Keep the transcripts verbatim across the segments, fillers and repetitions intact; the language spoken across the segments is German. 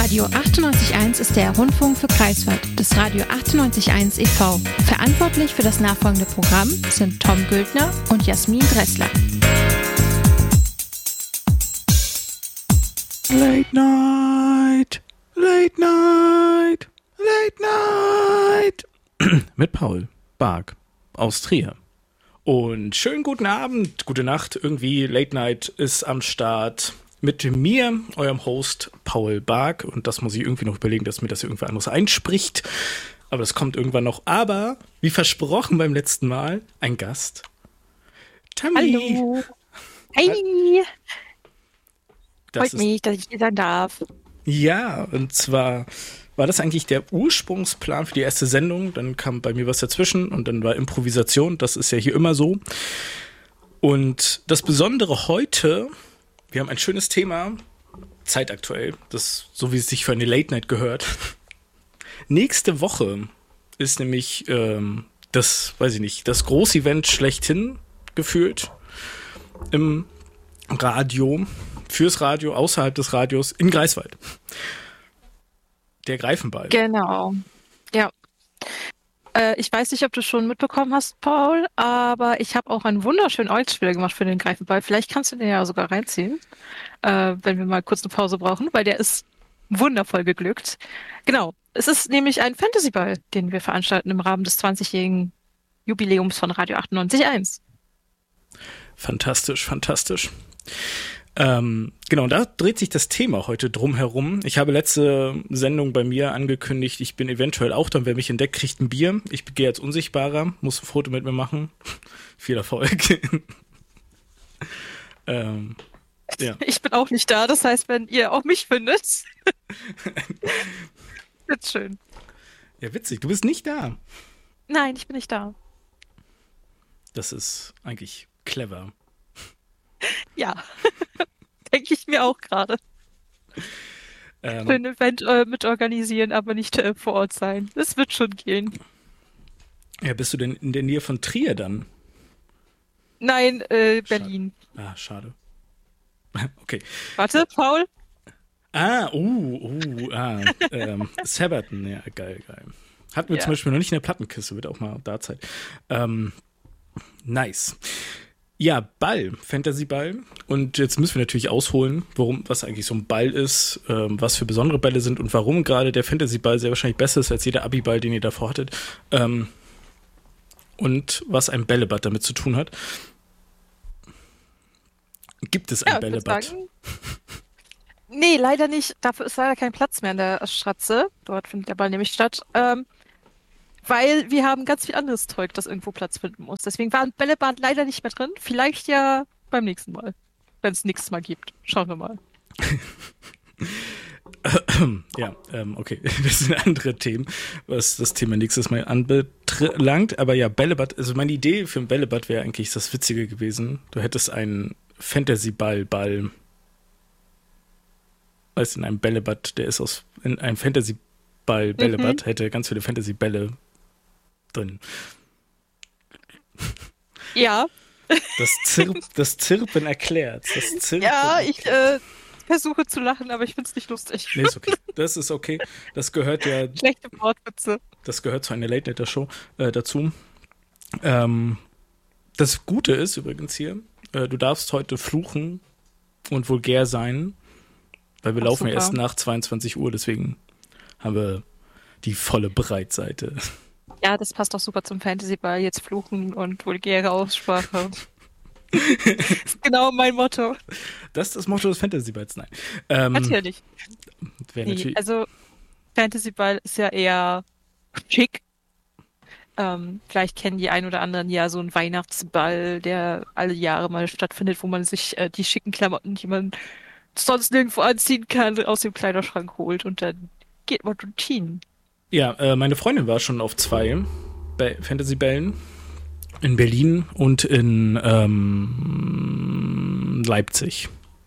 Radio achtundneunzig Komma eins ist der Rundfunk für Greifswald des Radio achtundneunzig Komma eins e V Verantwortlich für das nachfolgende Programm sind Tom Güldner und Jasmin Dressler. Late Night, Late Night, Late Night mit Paul Bark aus Trier. Und schönen guten Abend, gute Nacht, irgendwie Late Night ist am Start mit mir, eurem Host Paul Bark. Und das muss ich irgendwie noch überlegen, dass mir das irgendwer anderes einspricht. Aber das kommt irgendwann noch. Aber, wie versprochen beim letzten Mal, ein Gast. Tammy. Hallo. Hi. Das Freut mich, dass ich hier sein darf. Ja, und zwar war das eigentlich der Ursprungsplan für die erste Sendung. Dann kam bei mir was dazwischen und dann war Improvisation. Das ist ja hier immer so. Und das Besondere heute, wir haben ein schönes Thema, zeitaktuell, das so wie es sich für eine Late Night gehört. Nächste Woche ist nämlich ähm, das, weiß ich nicht, das Großevent schlechthin gefühlt im Radio, fürs Radio, außerhalb des Radios in Greifswald. Der Greifenball. Genau. Ja. Äh, ich weiß nicht, ob du schon mitbekommen hast, Paul, aber ich habe auch einen wunderschönen Eulenspieler gemacht für den Greifenball. Vielleicht kannst du den ja sogar reinziehen, äh, wenn wir mal kurz eine Pause brauchen, weil der ist wundervoll geglückt. Genau. Es ist nämlich ein Fantasyball, den wir veranstalten im Rahmen des zwanzigjährigen Jubiläums von Radio achtundneunzig Komma eins. Fantastisch, fantastisch. Ähm, genau, da dreht sich das Thema heute drum herum. Ich habe letzte Sendung bei mir angekündigt, ich bin eventuell auch dann, wer mich entdeckt, kriegt ein Bier. Ich gehe als Unsichtbarer, muss ein Foto mit mir machen. Viel Erfolg. ähm, ja. Ich bin auch nicht da, das heißt, wenn ihr auch mich findet, wird's schön. Ja, witzig, du bist nicht da. Nein, ich bin nicht da. Das ist eigentlich clever. Ja, denke ich mir auch gerade. Ähm, Für ein Event äh, mitorganisieren, aber nicht äh, vor Ort sein. Das wird schon gehen. ja, bist du denn in der Nähe von Trier dann? Nein, äh, Berlin. Schade. Ah, schade. Okay. Warte, Paul? Ah, uh, uh, ah, ähm, Sabaton, ja, geil, geil. Hatten wir Ja. zum Beispiel noch nicht in der Plattenkiste, wird auch mal da Zeit. Ähm, nice. Ja, Ball, Fantasy-Ball. Und jetzt müssen wir natürlich ausholen, warum, was eigentlich so ein Ball ist, ähm, was für besondere Bälle sind und warum gerade der Fantasy-Ball sehr wahrscheinlich besser ist als jeder Abi-Ball, den ihr davor hattet. Ähm, und was ein Bällebad damit zu tun hat. Gibt es ein Ja, ich würd Bällebad? sagen- Nee, leider nicht. Dafür ist leider kein Platz mehr in der Stratze. Dort findet der Ball nämlich statt. Ähm, weil wir haben ganz viel anderes Zeug, das irgendwo Platz finden muss. Deswegen war ein Bällebad leider nicht mehr drin. Vielleicht ja beim nächsten Mal. Wenn es nächstes Mal gibt. Schauen wir mal. Ja, ähm, okay. Das sind andere Themen, was das Thema nächstes Mal anbelangt. Aber ja, Bällebad, also meine Idee für ein Bällebad wäre eigentlich das Witzige gewesen. Du hättest einen Fantasy-Ball-Ball. Weißt du, in einem Bällebad, der ist aus, in einem Fantasy-Ball-Bällebad, hätte ganz viele Fantasy-Bälle drin. Ja, Das, Zirp, das Zirpen erklärt. Das Zirpen ja, ich äh, versuche zu lachen, aber ich finde es nicht lustig. Nee, ist okay. Das ist okay. Das gehört ja Schlechte Wortwitze. Das gehört zu einer Late-Night-Show äh, dazu. Ähm, das Gute ist übrigens hier, äh, du darfst heute fluchen und vulgär sein, weil wir Ach, laufen ja super. erst nach zweiundzwanzig Uhr, deswegen haben wir die volle Breitseite. Ja, das passt doch super zum Fantasy-Ball. Jetzt fluchen und vulgäre Aussprache. Das ist genau mein Motto. Das ist das Motto des Fantasy-Balls, nein. Ähm, Natürlich. wär Nee, natürlich also Fantasy-Ball ist ja eher schick. Ähm, vielleicht kennen die ein oder anderen ja so einen Weihnachtsball, der alle Jahre mal stattfindet, wo man sich äh, die schicken Klamotten, die man sonst nirgendwo anziehen kann, aus dem Kleiderschrank holt und dann geht man Routinen. Ja, äh, meine Freundin war schon auf zwei Ba- Fantasy-Bällen in Berlin und in ähm, Leipzig.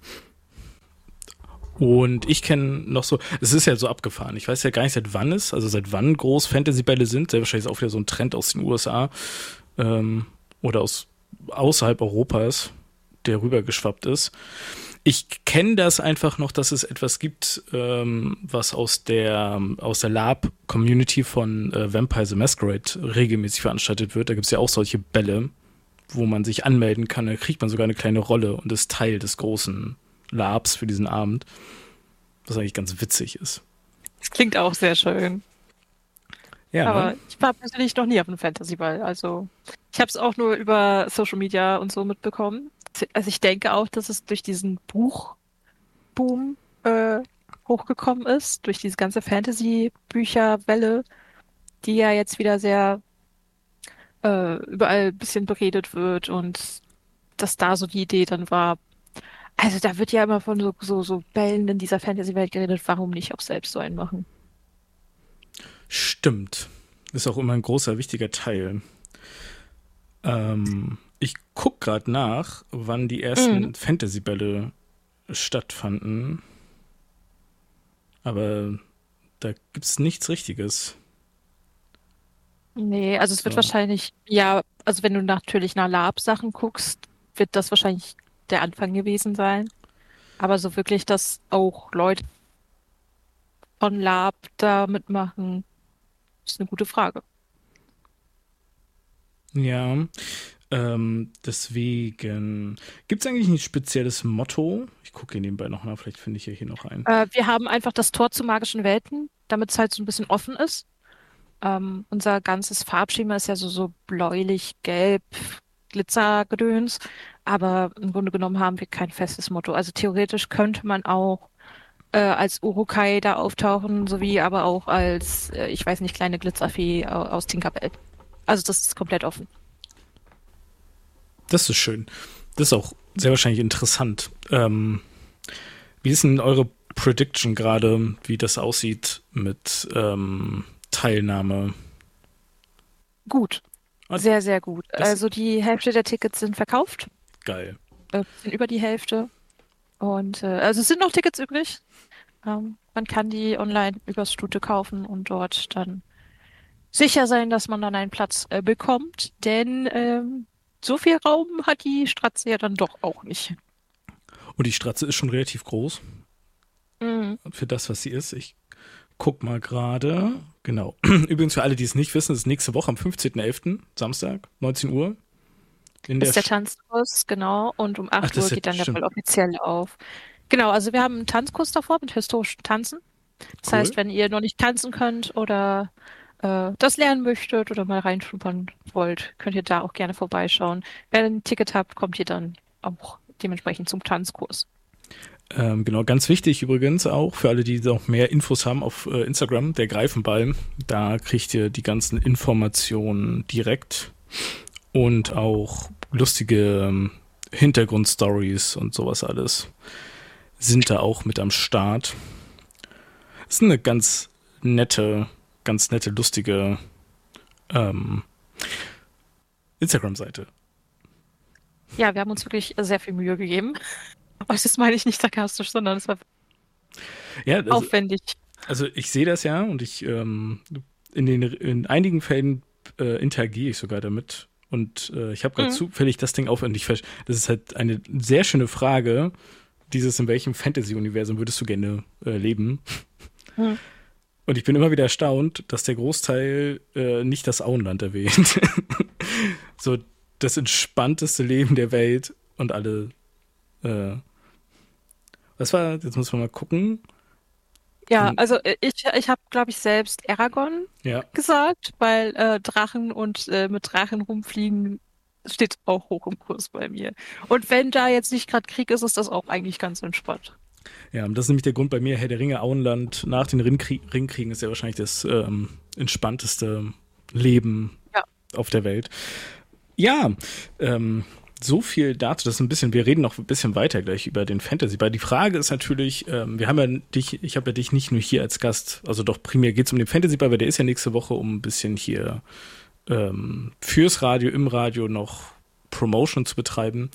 Und ich kenne noch so, es ist ja so abgefahren, ich weiß ja gar nicht, seit wann es, also seit wann groß Fantasy-Bälle sind, sehr wahrscheinlich ist auch wieder so ein Trend aus den U S A ähm, oder aus außerhalb Europas. der rübergeschwappt ist. Ich kenne das einfach noch, dass es etwas gibt, ähm, was aus der aus der Lab-Community von äh, Vampire the Masquerade regelmäßig veranstaltet wird. Da gibt es ja auch solche Bälle, wo man sich anmelden kann. Da kriegt man sogar eine kleine Rolle und ist Teil des großen Labs für diesen Abend. Was eigentlich ganz witzig ist. Das klingt auch sehr schön. Ja, Aber ne? ich war persönlich noch nie auf einem Fantasy-Ball. Also ich habe es auch nur über Social Media und so mitbekommen. Also ich denke auch, dass es durch diesen Buchboom äh, hochgekommen ist, durch diese ganze Fantasy-Bücherwelle, die ja jetzt wieder sehr äh, überall ein bisschen beredet wird und dass da so die Idee dann war. Also da wird ja immer von so, so, so Bällen in dieser Fantasy-Welt geredet, warum nicht auch selbst so einen machen? Stimmt. Ist auch immer ein großer, wichtiger Teil. Ähm, ich gucke gerade nach, wann die ersten Mhm. Fantasy-Bälle stattfanden. Aber da gibt es nichts Richtiges. Nee, also es wird So. wahrscheinlich, ja, also wenn du natürlich nach Lab-Sachen guckst, wird das wahrscheinlich der Anfang gewesen sein. Aber so wirklich, dass auch Leute von Lab da mitmachen, ist eine gute Frage. Ja, ähm, deswegen. Gibt es eigentlich ein spezielles Motto? Ich gucke hier nebenbei noch nach, vielleicht finde ich ja hier noch ein. Äh, wir haben einfach das Tor zu magischen Welten, damit es halt so ein bisschen offen ist. Ähm, unser ganzes Farbschema ist ja so, so bläulich-gelb, Glitzergedöns. Aber im Grunde genommen haben wir kein festes Motto. Also theoretisch könnte man auch äh, als Urukai da auftauchen, sowie aber auch als, äh, ich weiß nicht, kleine Glitzerfee au- aus Tinkerbell. Also das ist komplett offen. Das ist schön. Das ist auch sehr wahrscheinlich interessant. Ähm, wie ist denn eure Prediction gerade, wie das aussieht mit ähm, Teilnahme? Gut, Ah, sehr, sehr gut. das Also die Hälfte der Tickets sind verkauft, geil. äh, sind über die Hälfte. Und äh, also es sind noch Tickets übrig. Ähm, man kann die online übers Stute kaufen und dort dann sicher sein, dass man dann einen Platz äh, bekommt. Denn ähm, so viel Raum hat die Stratze ja dann doch auch nicht. Und die Stratze ist schon relativ groß Mhm. für das, was sie ist. Ich guck mal gerade. Genau. Übrigens für alle, die es nicht wissen, ist nächste Woche am fünfzehnten elften Samstag, neunzehn Uhr. In der Ist der Sch Tanzkurs, genau. Und um Ach, acht das Uhr ist ja, geht dann der Ball stimmt. offiziell auf. Genau, also wir haben einen Tanzkurs davor mit historischen Tanzen. Das Cool. heißt, wenn ihr noch nicht tanzen könnt oder äh, das lernen möchtet oder mal reinschnuppern wollt, könnt ihr da auch gerne vorbeischauen. Wenn ihr ein Ticket habt, kommt ihr dann auch dementsprechend zum Tanzkurs. Ähm, genau, ganz wichtig übrigens auch für alle, die noch mehr Infos haben auf äh, Instagram, der Greifenball. Da kriegt ihr die ganzen Informationen direkt und auch lustige ähm, Hintergrundstories und sowas alles sind da auch mit am Start. Ist eine ganz nette, ganz nette, lustige ähm, Instagram-Seite. Ja, wir haben uns wirklich sehr viel Mühe gegeben. Aber das meine ich nicht sarkastisch, sondern es war Ja, also, aufwendig. also ich sehe das ja und ich ähm, in den in einigen Fällen äh, interagiere ich sogar damit. Und äh, ich habe gerade Mhm. zufällig das Ding auf und ich verstehe, das ist halt eine sehr schöne Frage, dieses in welchem Fantasy-Universum würdest du gerne äh, leben? Mhm. Und ich bin immer wieder erstaunt, dass der Großteil äh, nicht das Auenland erwähnt. So das entspannteste Leben der Welt und alle äh, was war, jetzt muss man mal gucken. Ja, Hm, also äh, ich, ich habe, glaube ich, selbst Aragon ja, gesagt, weil äh, Drachen und äh, mit Drachen rumfliegen steht auch hoch im Kurs bei mir. Und wenn da jetzt nicht gerade Krieg ist, ist das auch eigentlich ganz entspannt. ja, und das ist nämlich der Grund bei mir, Herr der Ringe, Auenland, nach den Ringkrie Ringkriegen ist ja wahrscheinlich das ähm, entspannteste Leben Ja. auf der Welt. Ja, ähm, so viel dazu, das ist ein bisschen, wir reden noch ein bisschen weiter gleich über den Fantasy, weil die Frage ist natürlich, ähm, wir haben ja dich, ich habe ja dich nicht nur hier als Gast, also doch primär geht es um den Fantasy, weil der ist ja nächste Woche, um ein bisschen hier ähm, fürs Radio, im Radio noch Promotion zu betreiben.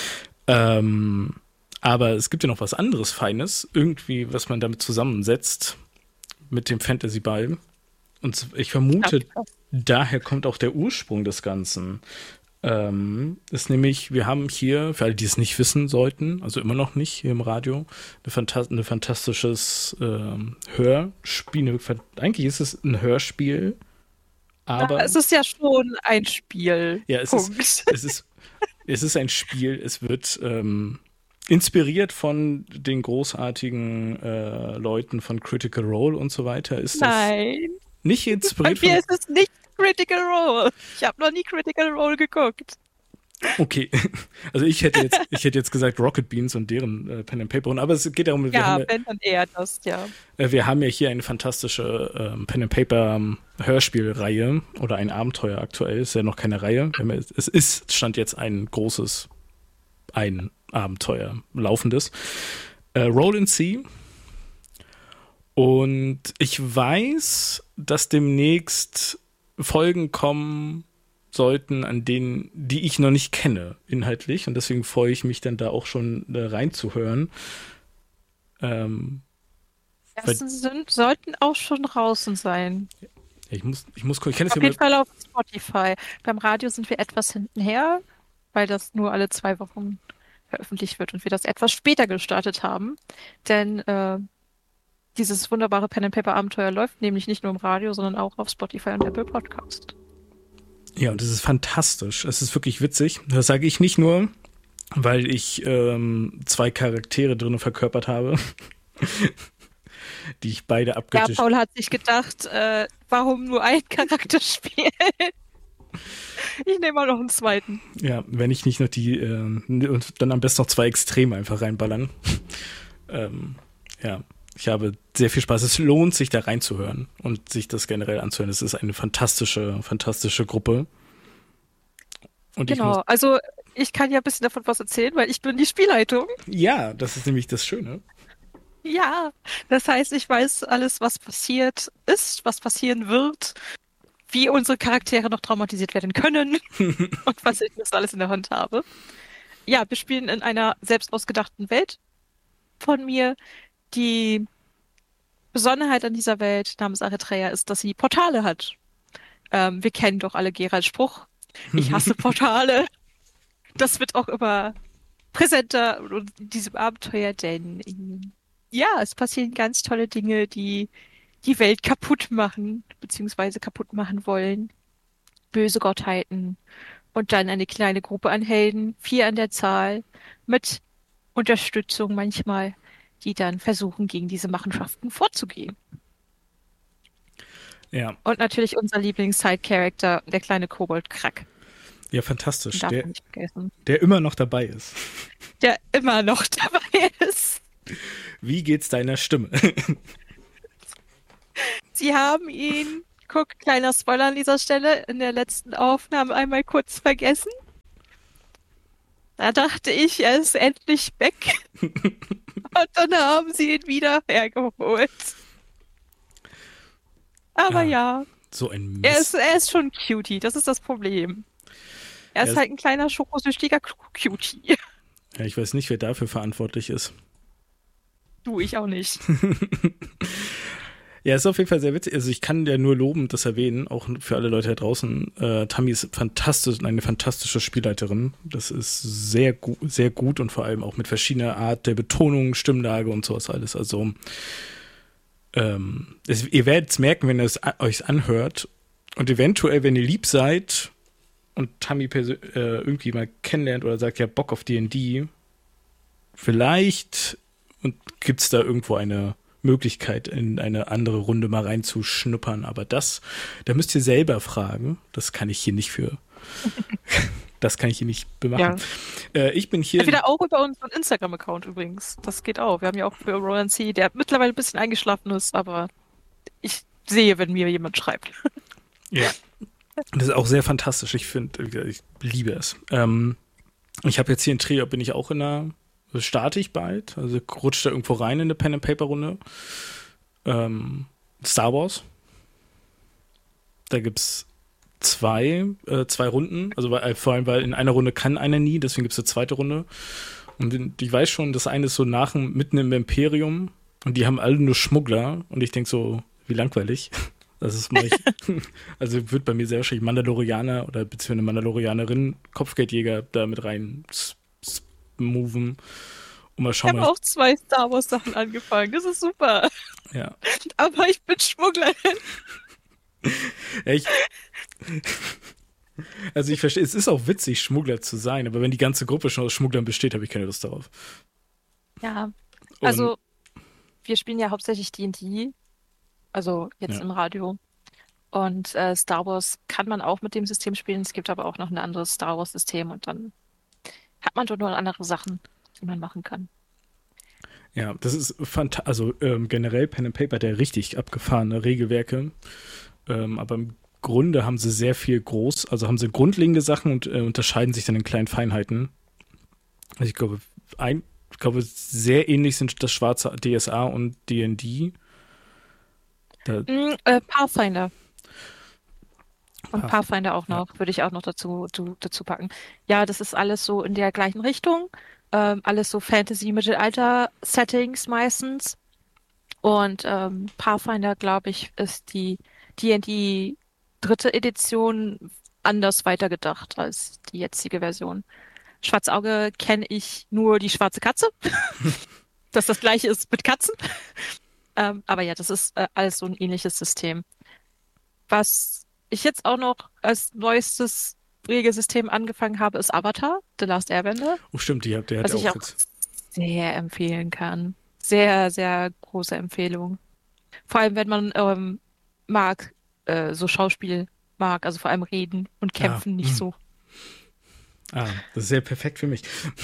Ähm, aber es gibt ja noch was anderes Feines, irgendwie, was man damit zusammensetzt, mit dem Fantasy-Ball. Und ich vermute, Ja. daher kommt auch der Ursprung des Ganzen. Ähm, ist nämlich, wir haben hier, für alle, die es nicht wissen sollten, also immer noch nicht hier im Radio, eine, Phanta- eine fantastisches ähm, Hörspiel. Eine, eigentlich ist es ein Hörspiel, aber. Na, es ist ja schon ein Spiel. Ja, es Punkt. ist, es ist, es ist ein Spiel. Es wird ähm, inspiriert von den großartigen äh, Leuten von Critical Role und so weiter. Ist das Nein, nicht bei inspiriert mir von. ist es nicht Critical Role. Ich habe noch nie Critical Role geguckt. Okay, also ich hätte jetzt, ich hätte jetzt gesagt Rocket Beans und deren äh, Pen and Paper, aber es geht darum, wir, Ja, haben, ja, wenn dann eher das, ja. äh, wir haben ja hier eine fantastische ähm, Pen and Paper ähm, Hörspielreihe oder ein Abenteuer aktuell. Ist ja noch keine Reihe. Wir haben ja- Es ist stand jetzt ein großes, ein Abenteuer laufendes. Äh, Roll and See. Und ich weiß, dass demnächst Folgen kommen sollten, an denen, die ich noch nicht kenne, inhaltlich. Und deswegen freue ich mich dann da auch schon äh, reinzuhören. Ähm, Ersten sind, sollten auch schon draußen sein. ich muss, ich muss gucken, ich kenne es Auf ja jeden Fall auf Spotify. Beim Radio sind wir etwas hintenher, weil das nur alle zwei Wochen veröffentlicht wird und wir das etwas später gestartet haben. Denn äh, dieses wunderbare Pen and Paper Abenteuer läuft nämlich nicht nur im Radio, sondern auch auf Spotify und Apple Podcast. Ja, und das ist fantastisch. Es ist wirklich witzig. Das sage ich nicht nur, weil ich ähm, zwei Charaktere drin verkörpert habe, die ich beide Ja, abgöttisch. Paul hat sich gedacht, äh, warum nur ein Charakter spielen? Ich nehme mal noch einen zweiten. Ja, wenn ich nicht noch die, äh, und dann am besten noch zwei Extreme einfach reinballern. ähm, ja, ich habe sehr viel Spaß. Es lohnt sich, da reinzuhören und sich das generell anzuhören. Es ist eine fantastische, fantastische Gruppe. Und ich Genau, muss, also ich kann ja ein bisschen davon was erzählen, weil ich bin die Spielleitung. ja, das ist nämlich das Schöne. Ja, das heißt, ich weiß alles, was passiert ist, was passieren wird, wie unsere Charaktere noch traumatisiert werden können und was ich das alles in der Hand habe. Ja, wir spielen in einer selbst ausgedachten Welt von mir. Die Besonderheit an dieser Welt namens Eritrea ist, dass sie Portale hat. Ähm, wir kennen doch alle Geralts Spruch. Ich hasse Portale. Das wird auch immer präsenter in diesem Abenteuer, denn ähm, ja, es passieren ganz tolle Dinge, die die Welt kaputt machen, beziehungsweise kaputt machen wollen. Böse Gottheiten. Und dann eine kleine Gruppe an Helden, vier an der Zahl, mit Unterstützung manchmal, die dann versuchen, gegen diese Machenschaften vorzugehen. Ja, Und natürlich unser Lieblings-Side-Character, der kleine Kobold Krack. ja, Den fantastisch. darf Der, man nicht vergessen. der immer noch dabei ist. Der immer noch dabei ist. Wie geht's deiner Stimme? Sie haben ihn, guck, kleiner Spoiler an dieser Stelle, in der letzten Aufnahme einmal kurz vergessen. Da dachte ich, er ist endlich weg. Und dann haben sie ihn wieder hergeholt. Aber Ja, ja, So ein er Mist. ist, er ist schon Cutie, das ist das Problem. Er Er ist ist- halt ein kleiner schokosüchtiger Cutie. Ja, ich weiß nicht, wer dafür verantwortlich ist. Du, ich auch nicht. Ja, ist auf jeden Fall sehr witzig. Also ich kann ja nur lobend das erwähnen, auch für alle Leute da draußen. Äh, Tammy ist fantastisch, eine fantastische Spielleiterin. Das ist sehr gut, sehr gut und vor allem auch mit verschiedener Art der Betonung, Stimmlage und sowas alles. Also ähm, es, ihr werdet es merken, wenn ihr es a- euch anhört und eventuell, wenn ihr lieb seid und Tammy persö- äh, irgendwie mal kennenlernt oder sagt, ja, Bock auf D und D, vielleicht und gibt es da irgendwo eine Möglichkeit, in eine andere Runde mal reinzuschnuppern. Aber das, da müsst ihr selber fragen. Das kann ich hier nicht für. Das kann ich hier nicht bemachen. Äh, ich bin hier. Entweder auch über unseren Instagram-Account übrigens. Das geht auch. Wir haben ja auch für Roland C., der mittlerweile ein bisschen eingeschlafen ist, aber ich sehe, wenn mir jemand schreibt. Ja. Das ist auch sehr fantastisch. Ich finde, ich liebe es. Ähm, ich habe jetzt hier in Trier, bin ich auch in einer, starte ich bald, also rutscht da irgendwo rein in eine Pen-and-Paper-Runde. Ähm, Star Wars. Da gibt's zwei, äh, zwei Runden, also weil, vor allem, weil in einer Runde kann einer nie, deswegen gibt's eine zweite Runde. Und ich weiß schon, das eine ist so nach, mitten im Imperium und die haben alle nur Schmuggler und ich denke so, wie langweilig. Das ist mache ich. Also wird bei mir sehr wahrscheinlich Mandalorianer oder beziehungsweise eine Mandalorianerin, Kopfgeldjäger da mit rein s- s- moven. Und mal Ich schauen, habe mal. auch zwei Star Wars Sachen angefangen. Das ist super. Ja. Aber ich bin Schmugglerin. Ja, ich, also ich verstehe, es ist auch witzig, Schmuggler zu sein, aber wenn die ganze Gruppe schon aus Schmugglern besteht, habe ich keine Lust darauf. Ja, Und also wir spielen ja hauptsächlich D und D, also jetzt ja. im Radio. Und äh, Star Wars kann man auch mit dem System spielen. Es gibt aber auch noch ein anderes Star Wars System und dann hat man dort nur andere Sachen, die man machen kann. Ja, das ist fantastisch. Also ähm, generell Pen and Paper, der richtig abgefahrene Regelwerke. Ähm, aber im Grunde haben sie sehr viel groß, also haben sie grundlegende Sachen und äh, unterscheiden sich dann in kleinen Feinheiten. Also ich glaube, ein, ich glaube, sehr ähnlich sind das schwarze D S A und D und D. Da, Mm, äh, Pathfinder. Und Path- Pathfinder auch ja. noch, würde ich auch noch dazu, du, dazu packen. Ja, das ist alles so in der gleichen Richtung. Ähm, alles so Fantasy-Mittelalter-Settings meistens. Und ähm, Pathfinder, glaube ich, ist die D und D dritte Edition anders weitergedacht als die jetzige Version. Schwarzauge kenne ich nur die schwarze Katze, dass das gleiche ist mit Katzen. Ähm, aber ja, das ist äh, alles so ein ähnliches System. Was ich jetzt auch noch als neuestes Regelsystem angefangen habe, ist Avatar, The Last Airbender, Oh, stimmt, die hat, der hat was ja ich auch auch jetzt. sehr empfehlen kann. Sehr, sehr große Empfehlung. Vor allem, wenn man ähm, mag, äh, so Schauspiel mag, also vor allem reden und Ah, kämpfen nicht hm. so. ah, das ist sehr perfekt für mich.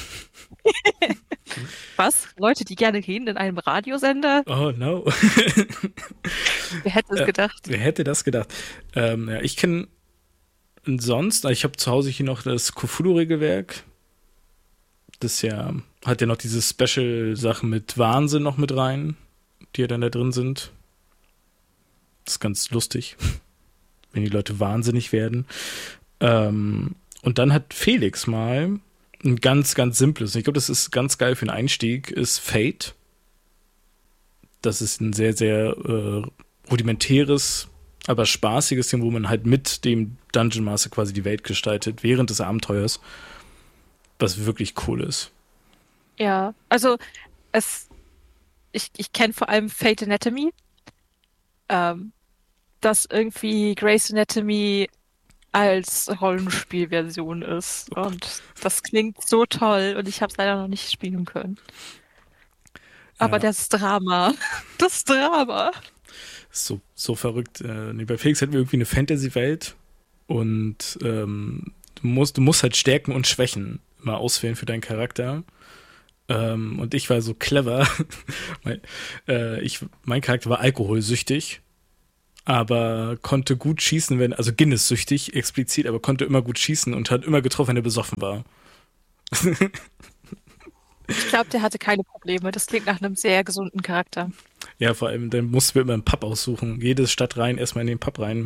Was? Leute, die gerne reden in einem Radiosender? Oh no. Wer hätte es Äh, gedacht? Wer hätte das gedacht? Ähm, ja, ich kenne sonst, ich habe zu Hause hier noch das Cthulhu-Regelwerk. Das ja, hat ja noch diese Special-Sachen mit Wahnsinn noch mit rein, die ja dann da drin sind. Das ist ganz lustig, wenn die Leute wahnsinnig werden. Ähm, und dann hat Felix mal ein ganz, ganz simples, ich glaube, das ist ganz geil für den Einstieg, ist Fate. Das ist ein sehr, sehr äh, rudimentäres, aber spaßiges Ding, wo man halt mit dem Dungeon Master quasi die Welt gestaltet, während des Abenteuers, was wirklich cool ist. Ja, also es, ich, ich kenne vor allem Fate Anatomy, ähm, das irgendwie Grey's Anatomy als Rollenspielversion ist. Oh Gott. Und das klingt so toll und ich habe es leider noch nicht spielen können. Aber Ja, das Drama, das Drama. ist so, so verrückt. Äh, nee, bei Felix hatten wir irgendwie eine Fantasy-Welt und ähm, du musst, du musst halt Stärken und Schwächen mal auswählen für deinen Charakter. Ähm, und ich war so clever. mein, äh, ich, mein Charakter war alkoholsüchtig, aber konnte gut schießen, wenn, also Guinness-süchtig, explizit, aber konnte immer gut schießen und hat immer getroffen, wenn er besoffen war. Ich glaube, der hatte keine Probleme. Das klingt nach einem sehr gesunden Charakter. Ja, vor allem, dann mussten wir immer einen Pub aussuchen. Jede Stadt rein, erstmal in den Pub rein.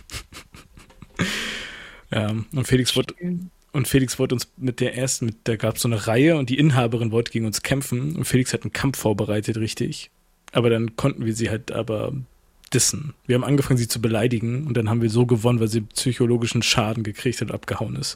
Ja, und Felix wurde, und Felix wollte uns mit der ersten, mit, da gab es so eine Reihe und die Inhaberin wollte gegen uns kämpfen und Felix hat einen Kampf vorbereitet, richtig. Aber dann konnten wir sie halt aber dissen. Wir haben angefangen, sie zu beleidigen und dann haben wir so gewonnen, weil sie psychologischen Schaden gekriegt hat und abgehauen ist.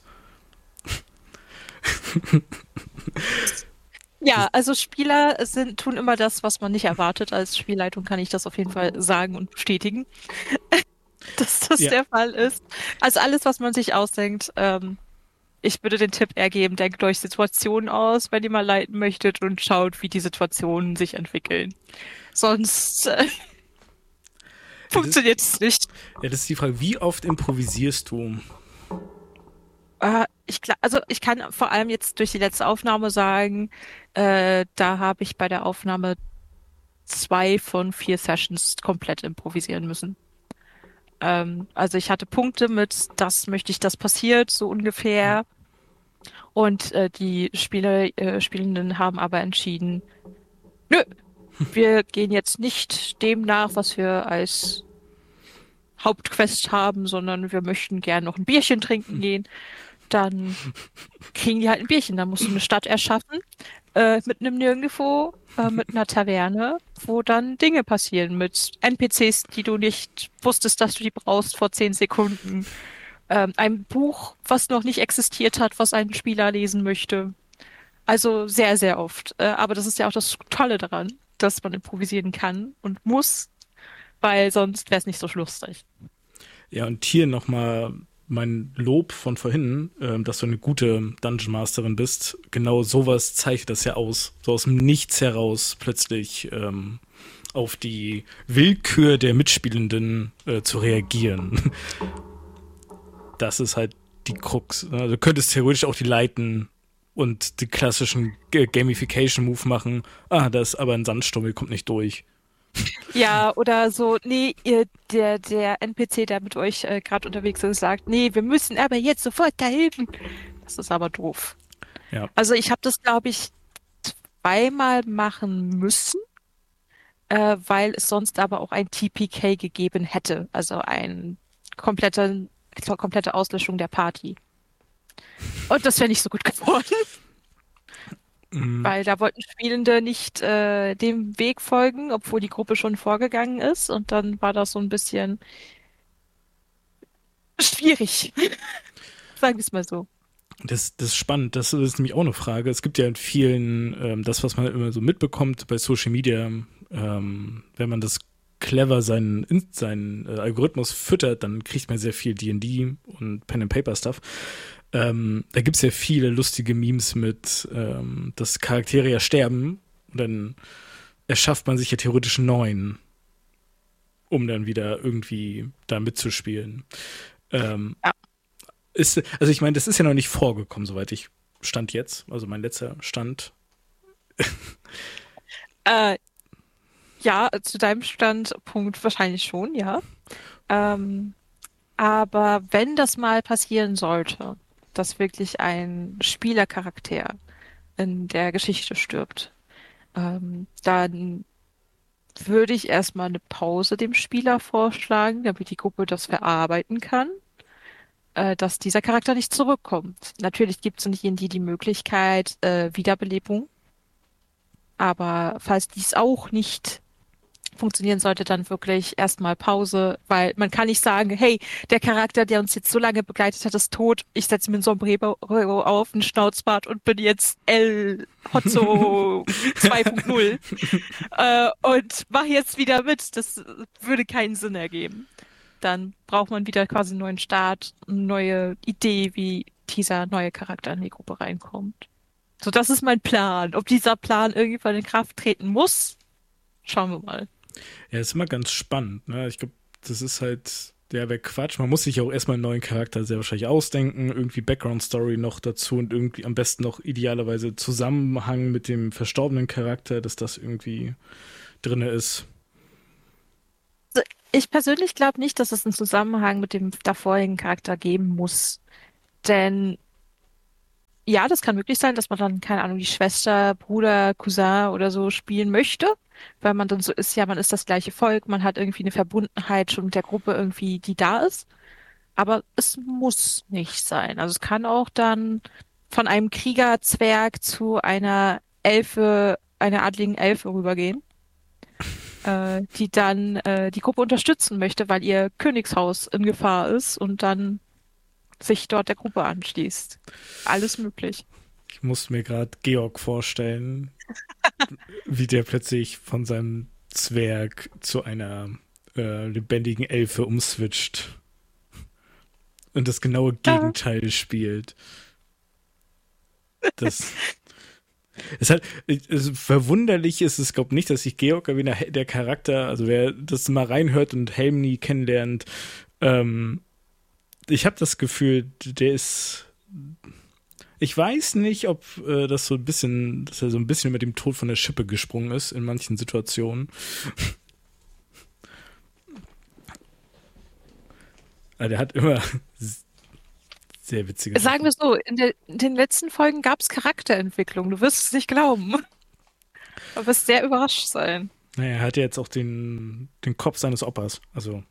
Ja, also Spieler sind, tun immer das, was man nicht erwartet. Als Spielleitung kann ich das auf jeden Fall sagen und bestätigen, dass das Ja. der Fall ist. Also alles, was man sich ausdenkt, ähm, ich würde den Tipp eher geben, denkt euch Situationen aus, wenn ihr mal leiten möchtet und schaut, wie die Situationen sich entwickeln. Sonst äh, funktioniert es nicht. Ja, das ist die Frage, wie oft improvisierst du? Äh, ich, gla- also ich kann vor allem jetzt durch die letzte Aufnahme sagen, äh, da habe ich bei der Aufnahme zwei von vier Sessions komplett improvisieren müssen. Ähm, also ich hatte Punkte mit, das möchte ich, dass passiert, so ungefähr. Und äh, die Spieler, äh, Spielenden haben aber entschieden, nö, wir gehen jetzt nicht dem nach, was wir als Hauptquest haben, sondern wir möchten gern noch ein Bierchen trinken gehen. Dann kriegen die halt ein Bierchen. Dann musst du eine Stadt erschaffen. äh, mitten im Nirgendwo, äh, mit einer Taverne, wo dann Dinge passieren mit N P Cs, die du nicht wusstest, dass du die brauchst vor zehn Sekunden. Ähm, ein Buch, was noch nicht existiert hat, was ein Spieler lesen möchte. Also sehr, sehr oft. Äh, aber das ist ja auch das Tolle daran, dass man improvisieren kann und muss, weil sonst wäre es nicht so lustig. Ja, und hier nochmal mein Lob von vorhin, ähm, dass du eine gute Dungeon Masterin bist. Genau sowas zeichnet das ja aus. So aus dem Nichts heraus plötzlich ähm, auf die Willkür der Mitspielenden äh, zu reagieren. Das ist halt die Krux. Ne? Du könntest theoretisch auch die leiten und die klassischen G- Gamification-Move machen. Ah, da ist aber ein Sandsturm, ihr kommt nicht durch. Ja, oder so, nee, ihr, der, der N P C, der mit euch äh, gerade unterwegs ist, sagt, nee, wir müssen aber jetzt sofort da helfen. Das ist aber doof. Ja. Also ich habe das, glaube ich, zweimal machen müssen, äh, weil es sonst aber auch ein T P K gegeben hätte. Also ein komplette, komplette Auslöschung der Party. Und das wäre nicht so gut geworden. Mhm. Weil da wollten Spielende nicht äh, dem Weg folgen, obwohl die Gruppe schon vorgegangen ist. Und dann war das so ein bisschen schwierig. Sagen wir es mal so. Das, das ist spannend. Das ist nämlich auch eine Frage. Es gibt ja in vielen, ähm, das, was man immer so mitbekommt bei Social Media, ähm, wenn man das clever seinen, seinen äh, Algorithmus füttert, dann kriegt man sehr viel D und D und Pen-and-Paper-Stuff. Ähm, da gibt es ja viele lustige Memes mit, ähm, dass Charaktere ja sterben und dann erschafft man sich ja theoretisch einen neuen, um dann wieder irgendwie da mitzuspielen. Ähm, Ja. ist, also ich meine, das ist ja noch nicht vorgekommen, soweit ich stand jetzt. Also mein letzter Stand. Äh, ja, zu deinem Standpunkt wahrscheinlich schon, ja. Ähm, aber wenn das mal passieren sollte, dass wirklich ein Spielercharakter in der Geschichte stirbt, ähm, dann würde ich erstmal eine Pause dem Spieler vorschlagen, damit die Gruppe das verarbeiten kann, äh, dass dieser Charakter nicht zurückkommt. Natürlich gibt es in D und D die Möglichkeit, äh, Wiederbelebung, aber falls dies auch nicht funktionieren sollte, dann wirklich erstmal Pause, weil man kann nicht sagen, hey, der Charakter, der uns jetzt so lange begleitet hat, ist tot. Ich setze mir ein Sombrero auf, ein Schnauzbart und bin jetzt El Hotzo zwei Punkt null äh, und mach jetzt wieder mit. Das würde keinen Sinn ergeben. Dann braucht man wieder quasi einen neuen Start, eine neue Idee, wie dieser neue Charakter in die Gruppe reinkommt. So, das ist mein Plan. Ob dieser Plan irgendwann in Kraft treten muss, schauen wir mal. Ja, ist immer ganz spannend. Ne? Ich glaube, das ist halt, ja, wäre Quatsch. Man muss sich auch erstmal einen neuen Charakter sehr wahrscheinlich ausdenken, irgendwie Background-Story noch dazu und irgendwie am besten noch idealerweise Zusammenhang mit dem verstorbenen Charakter, dass das irgendwie drinne ist. Also ich persönlich glaube nicht, dass es einen Zusammenhang mit dem davorigen Charakter geben muss. Denn ja, das kann möglich sein, dass man dann, keine Ahnung, die Schwester, Bruder, Cousin oder so spielen möchte, weil man dann so ist, ja, man ist das gleiche Volk, man hat irgendwie eine Verbundenheit schon mit der Gruppe irgendwie, die da ist. Aber es muss nicht sein. Also es kann auch dann von einem Kriegerzwerg zu einer Elfe, einer adligen Elfe rübergehen, äh, die dann äh, die Gruppe unterstützen möchte, weil ihr Königshaus in Gefahr ist und dann sich dort der Gruppe anschließt. Alles möglich. Ich muss mir gerade Georg vorstellen, wie der plötzlich von seinem Zwerg zu einer äh, lebendigen Elfe umswitcht und das genaue Gegenteil spielt. Das ist halt, also verwunderlich ist es, glaube ich, nicht, dass ich Georg erwähne, der Charakter, also wer das mal reinhört und Helm nie kennenlernt, ähm, ich habe das Gefühl, der ist. Ich weiß nicht, ob äh, das so ein bisschen, dass er so ein bisschen mit dem Tod von der Schippe gesprungen ist in manchen Situationen. Aber der hat immer sehr witzige. Sagen wir so, in, der, in den letzten Folgen gab es Charakterentwicklung. Du wirst es nicht glauben. Du wirst sehr überrascht sein. Naja, er hat ja jetzt auch den, den Kopf seines Opas. Also.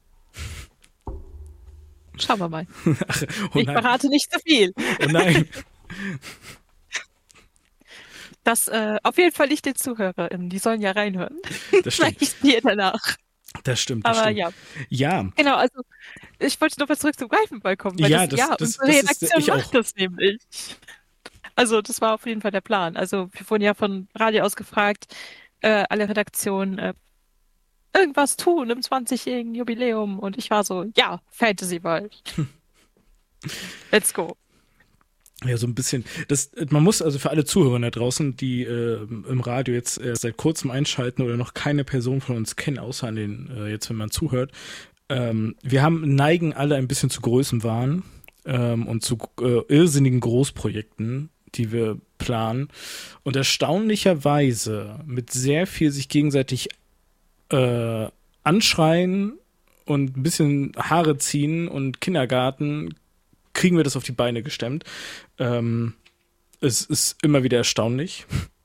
Schauen wir mal. Ach, oh ich nein. verrate nicht zu viel. Oh nein. Das äh, auf jeden Fall nicht den ZuhörerInnen, die sollen ja reinhören. Das stimmt. Vielleicht hier danach. Das stimmt, das Aber stimmt. ja, Ja, genau, also ich wollte noch mal zurück zum Greifenball kommen, weil ja, das, das, ja, das, unsere das ist, Redaktion ich macht auch. das nämlich. Also das war auf jeden Fall der Plan. Also wir wurden ja von Radio aus gefragt, äh, alle Redaktionen, äh, irgendwas tun im zwanzigjährigen Jubiläum. Und ich war so, ja, Fantasyball. Let's go. Ja, so ein bisschen. Das, man muss also für alle Zuhörer da draußen, die äh, im Radio jetzt äh, seit kurzem einschalten oder noch keine Person von uns kennen, außer an den, äh, jetzt wenn man zuhört, ähm, wir haben neigen alle ein bisschen zu Größenwahn ähm, und zu äh, irrsinnigen Großprojekten, die wir planen. Und erstaunlicherweise mit sehr viel sich gegenseitig äh, anschreien und ein bisschen Haare ziehen und Kindergarten kriegen wir das auf die Beine gestemmt. Ähm, es ist immer wieder erstaunlich.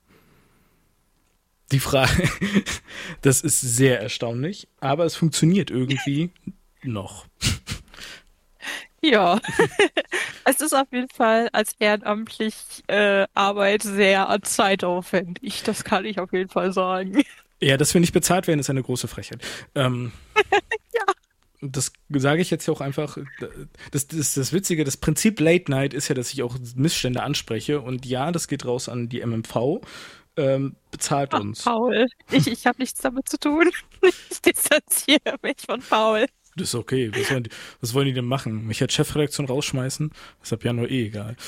Die Frage, das ist sehr erstaunlich, aber es funktioniert irgendwie noch. Ja, es ist auf jeden Fall als ehrenamtlich äh, Arbeit sehr zeitaufwendig. Das kann ich auf jeden Fall sagen. Ja, dass wir nicht bezahlt werden, ist eine große Frechheit. Ähm, Ja. Das sage ich jetzt ja auch einfach. Das, das, das Witzige, das Prinzip Late Night ist ja, dass ich auch Missstände anspreche. Und ja, das geht raus an die M M V. Ähm, bezahlt Ach, uns. Paul, ich, ich habe nichts damit zu tun. Ich distanziere mich von Paul. Das ist okay. Was wollen die, was wollen die denn machen? Mich als Chefredaktion rausschmeißen? Das ist ja nur eh egal.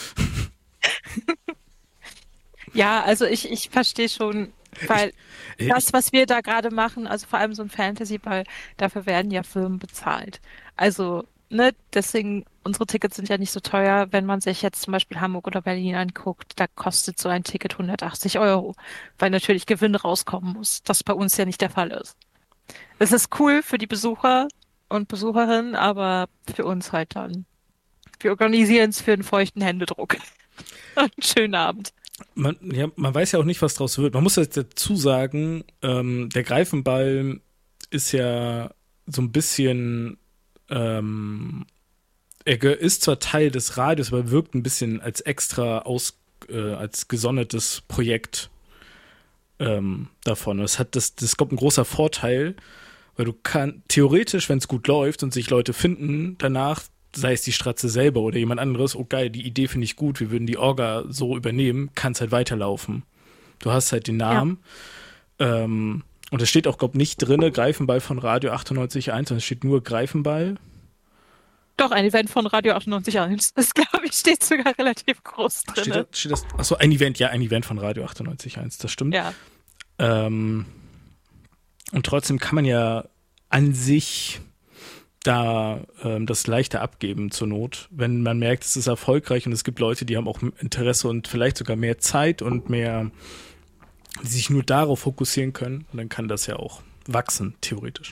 Ja, also ich, ich verstehe schon, weil Ich, das, was wir da gerade machen, also vor allem so ein Fantasy-Ball, dafür werden ja Firmen bezahlt. Also, ne, deswegen, unsere Tickets sind ja nicht so teuer. Wenn man sich jetzt zum Beispiel Hamburg oder Berlin anguckt, da kostet so ein Ticket hundertachtzig Euro, weil natürlich Gewinn rauskommen muss, das bei uns ja nicht der Fall ist. Es ist cool für die Besucher und Besucherinnen, aber für uns halt dann. Wir organisieren es für einen feuchten Händedruck. Einen schönen Abend. man, ja, man weiß ja auch nicht, was draus wird. Man muss jetzt dazu sagen, ähm, der Greifenball ist ja so ein bisschen, ähm, er ge- ist zwar Teil des Radios, aber wirkt ein bisschen als extra aus, äh, als gesondertes Projekt ähm, davon. Es hat das, das kommt ein großer Vorteil, weil du kann theoretisch, wenn es gut läuft und sich Leute finden, danach, sei es die Stratze selber oder jemand anderes, oh geil, die Idee finde ich gut, wir würden die Orga so übernehmen, kann es halt weiterlaufen. Du hast halt den Namen. Ähm, und es steht auch, glaube ich, nicht drin, Greifenball von Radio achtundneunzig Komma eins, sondern es steht nur Greifenball. Doch, ein Event von Radio achtundneunzig Komma eins. Das, glaube ich, steht sogar relativ groß Steht drin. das, steht das, achso, ein Event, ja, ein Event von Radio achtundneunzig Komma eins, das stimmt. Ja. Ähm, und trotzdem kann man ja an sich da ähm, das leichter abgeben zur Not, wenn man merkt, es ist erfolgreich und es gibt Leute, die haben auch Interesse und vielleicht sogar mehr Zeit und mehr, die sich nur darauf fokussieren können, und dann kann das ja auch wachsen, theoretisch.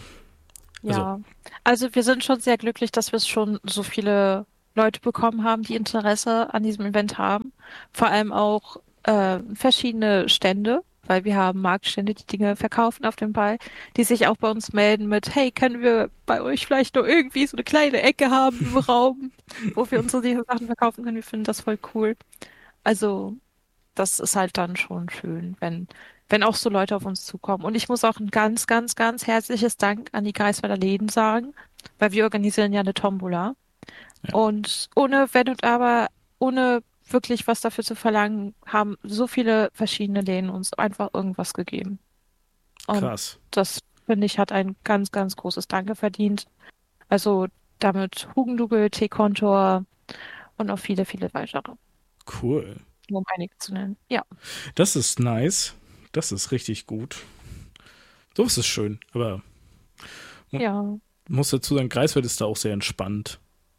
Ja, also wir sind schon sehr glücklich, dass wir schon so viele Leute bekommen haben, die Interesse an diesem Event haben. Vor allem auch äh, verschiedene Stände, weil wir haben Marktstände, die Dinge verkaufen auf dem Ball, die sich auch bei uns melden mit, hey, können wir bei euch vielleicht nur irgendwie so eine kleine Ecke haben im Raum, wo wir unsere Sachen verkaufen können. Wir finden das voll cool. Also das ist halt dann schon schön, wenn, wenn auch so Leute auf uns zukommen. Und ich muss auch ein ganz, ganz, ganz herzliches Dank an die Greifswalder Läden sagen, weil wir organisieren ja eine Tombola. Ja. Und ohne Wenn und Aber, ohne wirklich was dafür zu verlangen, haben so viele verschiedene Läden uns einfach irgendwas gegeben. Und Krass. das, finde ich, hat ein ganz, ganz großes Danke verdient. Also damit Hugendubel, T-Kontor und noch viele, viele weitere, Cool. um einige zu nennen. Ja. Das ist nice. Das ist richtig gut. So ist es schön, aber Ja. ich muss dazu sagen, Greifswald ist da auch sehr entspannt.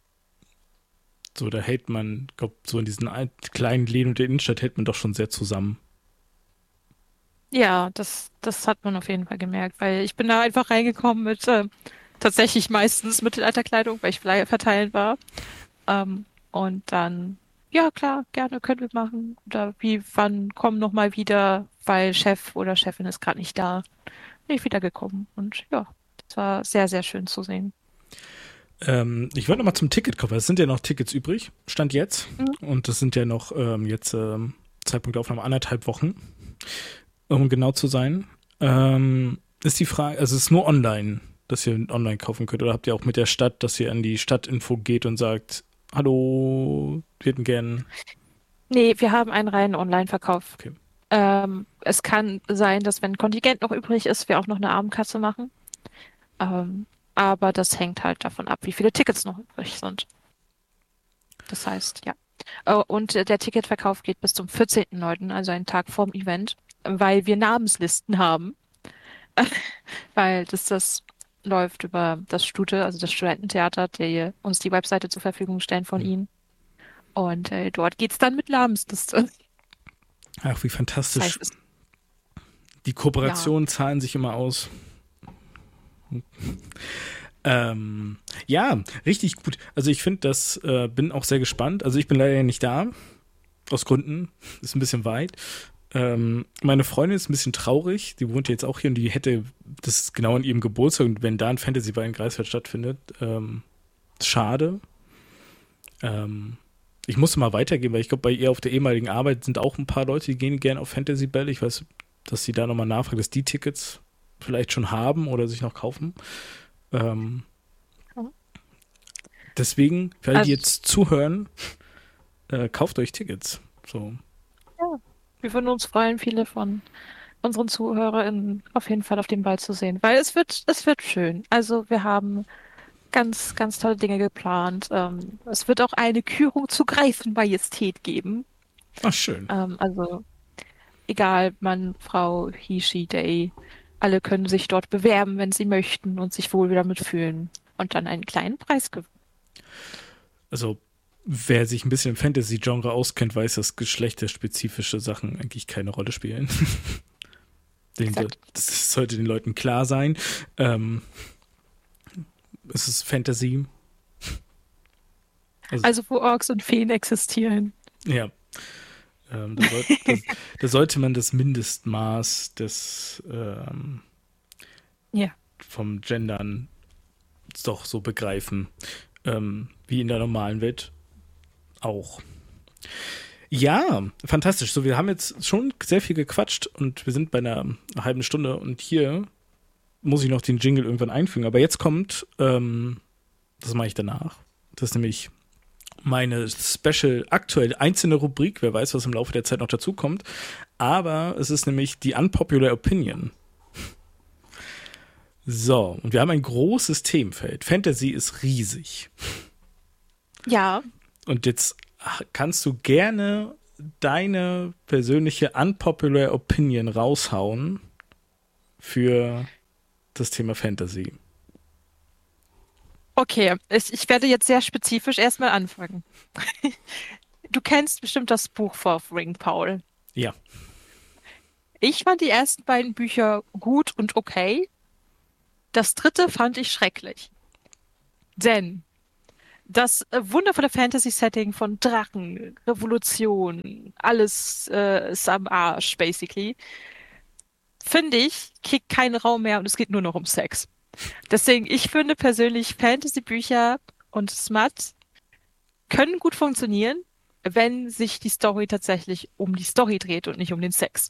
So, da hält man, glaube so in diesen ein- kleinen Läden und der Innenstadt hält man doch schon sehr zusammen. Ja, das, das hat man auf jeden Fall gemerkt, weil ich bin da einfach reingekommen mit äh, tatsächlich meistens Mittelalterkleidung, weil ich Flyer verteilen war. Ähm, und dann, ja klar, gerne können wir machen. Oder wie, wann kommen noch mal wieder, weil Chef oder Chefin ist gerade nicht da. Bin ich wieder gekommen. Und ja, das war sehr, sehr schön zu sehen. Ähm, ich wollte noch mal zum Ticketkauf. Es sind ja noch Tickets übrig, Stand jetzt. Mhm. Und das sind ja noch ähm, jetzt ähm, Zeitpunkt der Aufnahme anderthalb Wochen, um genau zu sein. Ähm, ist die Frage, also es ist nur online, dass ihr online kaufen könnt, oder habt ihr auch mit der Stadt, dass ihr an die Stadtinfo geht und sagt, hallo, wir hätten gern... Nee, wir haben einen reinen Online-Verkauf. Okay. Ähm, es kann sein, dass wenn Kontingent noch übrig ist, wir auch noch eine Abendkasse machen. Ähm, aber das hängt halt davon ab, wie viele Tickets noch übrig sind. Das heißt, ja. Oh, und äh, der Ticketverkauf geht bis zum vierzehnten neunten, also einen Tag vorm Event, weil wir Namenslisten haben. Weil das, das läuft über das Stute, also das Studententheater, die uns die Webseite zur Verfügung stellen von Mhm. ihnen. Und äh, dort geht's dann mit Namensliste. Ach, wie Das fantastisch. heißt, es, Die Kooperationen zahlen sich immer aus. Ähm, ja, richtig gut. Also ich finde das, äh, bin auch sehr gespannt. Also ich bin leider nicht da, aus Gründen, ist ein bisschen weit. Ähm, meine Freundin ist ein bisschen traurig, die wohnt jetzt auch hier und die hätte, das ist genau an ihrem Geburtstag und wenn da ein Fantasy-Ball in Greifswald stattfindet, ähm, schade. Ähm, ich musste mal weitergehen, weil ich glaube, bei ihr auf der ehemaligen Arbeit sind auch ein paar Leute, die gehen gerne auf Fantasy-Bälle. Ich weiß, dass sie da nochmal nachfragt, dass die Tickets vielleicht schon haben oder sich noch kaufen. Ähm, Mhm. deswegen, für alle, die Also- jetzt zuhören, äh, kauft euch Tickets. So. wir würden uns freuen, viele von unseren ZuhörerInnen auf jeden Fall auf dem Ball zu sehen, weil es wird, es wird schön. Also wir haben ganz, ganz tolle Dinge geplant. Ähm, es wird auch eine Kürung zu Greifenmajestät geben. Ach, schön. Ähm, also egal, Mann, Frau, he, she, they, alle können sich dort bewerben, wenn sie möchten und sich wohl damit fühlen und dann einen kleinen Preis gewinnen. Also, wer sich ein bisschen im Fantasy-Genre auskennt, weiß, dass geschlechterspezifische Sachen eigentlich keine Rolle spielen. Den, Exakt. das sollte den Leuten klar sein. Ähm, es ist Fantasy. Also, Also wo Orks und Feen existieren. ja. Ähm, da, soll, da, da sollte man das Mindestmaß des ähm, Ja. vom Gendern doch so begreifen, ähm, wie in der normalen Welt auch. Ja, fantastisch. So, wir haben jetzt schon sehr viel gequatscht und wir sind bei einer halben Stunde und hier muss ich noch den Jingle irgendwann einfügen. Aber jetzt kommt, ähm, das mache ich danach. Das ist nämlich meine Special, aktuell einzelne Rubrik. Wer weiß, was im Laufe der Zeit noch dazu kommt. Aber es ist nämlich die Unpopular Opinion. So, und wir haben ein großes Themenfeld. Fantasy ist riesig. Ja, Und jetzt kannst du gerne deine persönliche Unpopular Opinion raushauen für das Thema Fantasy. okay. Ich, ich werde jetzt sehr spezifisch erstmal anfangen. Du kennst bestimmt das Buch Fourth Ring, Paul. Ja. Ich fand die ersten beiden Bücher gut und okay. Das dritte fand ich schrecklich. Denn das äh, wundervolle Fantasy-Setting von Drachen, Revolution, alles äh, ist am Arsch, basically, finde ich, kriegt keinen Raum mehr und es geht nur noch um Sex. Deswegen, ich finde persönlich, Fantasy-Bücher und Smut können gut funktionieren, wenn sich die Story tatsächlich um die Story dreht und nicht um den Sex.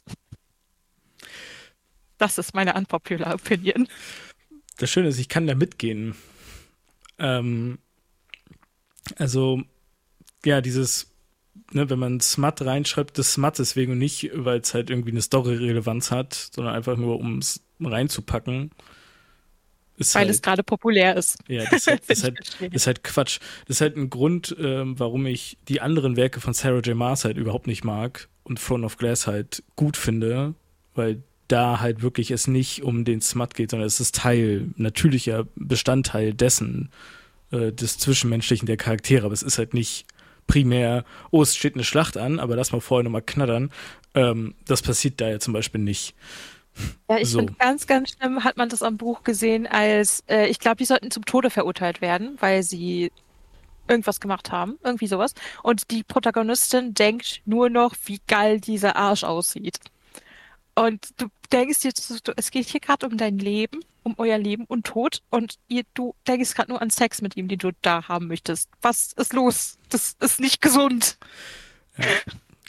Das ist meine unpopular Opinion. Das Schöne ist, ich kann da mitgehen. Ähm, also, ja, dieses, ne, wenn man Smut reinschreibt, das Smut deswegen und nicht, weil es halt irgendwie eine Story-Relevanz hat, sondern einfach nur, um es reinzupacken. Ist Weil halt, es gerade populär ist. ja, das ist halt, das ist Finde halt, ich verstehe. das ist halt Quatsch. Das ist halt ein Grund, ähm, warum ich die anderen Werke von Sarah J. Maas halt überhaupt nicht mag und Throne of Glass halt gut finde, weil da halt wirklich es nicht um den Smut geht, sondern es ist Teil, natürlicher Bestandteil dessen, äh, des Zwischenmenschlichen der Charaktere. Aber es ist halt nicht primär, oh, es steht eine Schlacht an, aber lass mal vorher nochmal knattern. Ähm, das passiert da ja zum Beispiel nicht. Ja, ich So. finde, ganz, ganz schlimm hat man das am Buch gesehen, als, äh, ich glaube, die sollten zum Tode verurteilt werden, weil sie irgendwas gemacht haben, irgendwie sowas. Und die Protagonistin denkt nur noch, wie geil dieser Arsch aussieht. Und du denkst jetzt, so, du- es geht hier gerade um dein Leben, um euer Leben und Tod. Und ihr, du denkst gerade nur an Sex mit ihm, den du da haben möchtest. Was ist los? Das ist nicht gesund.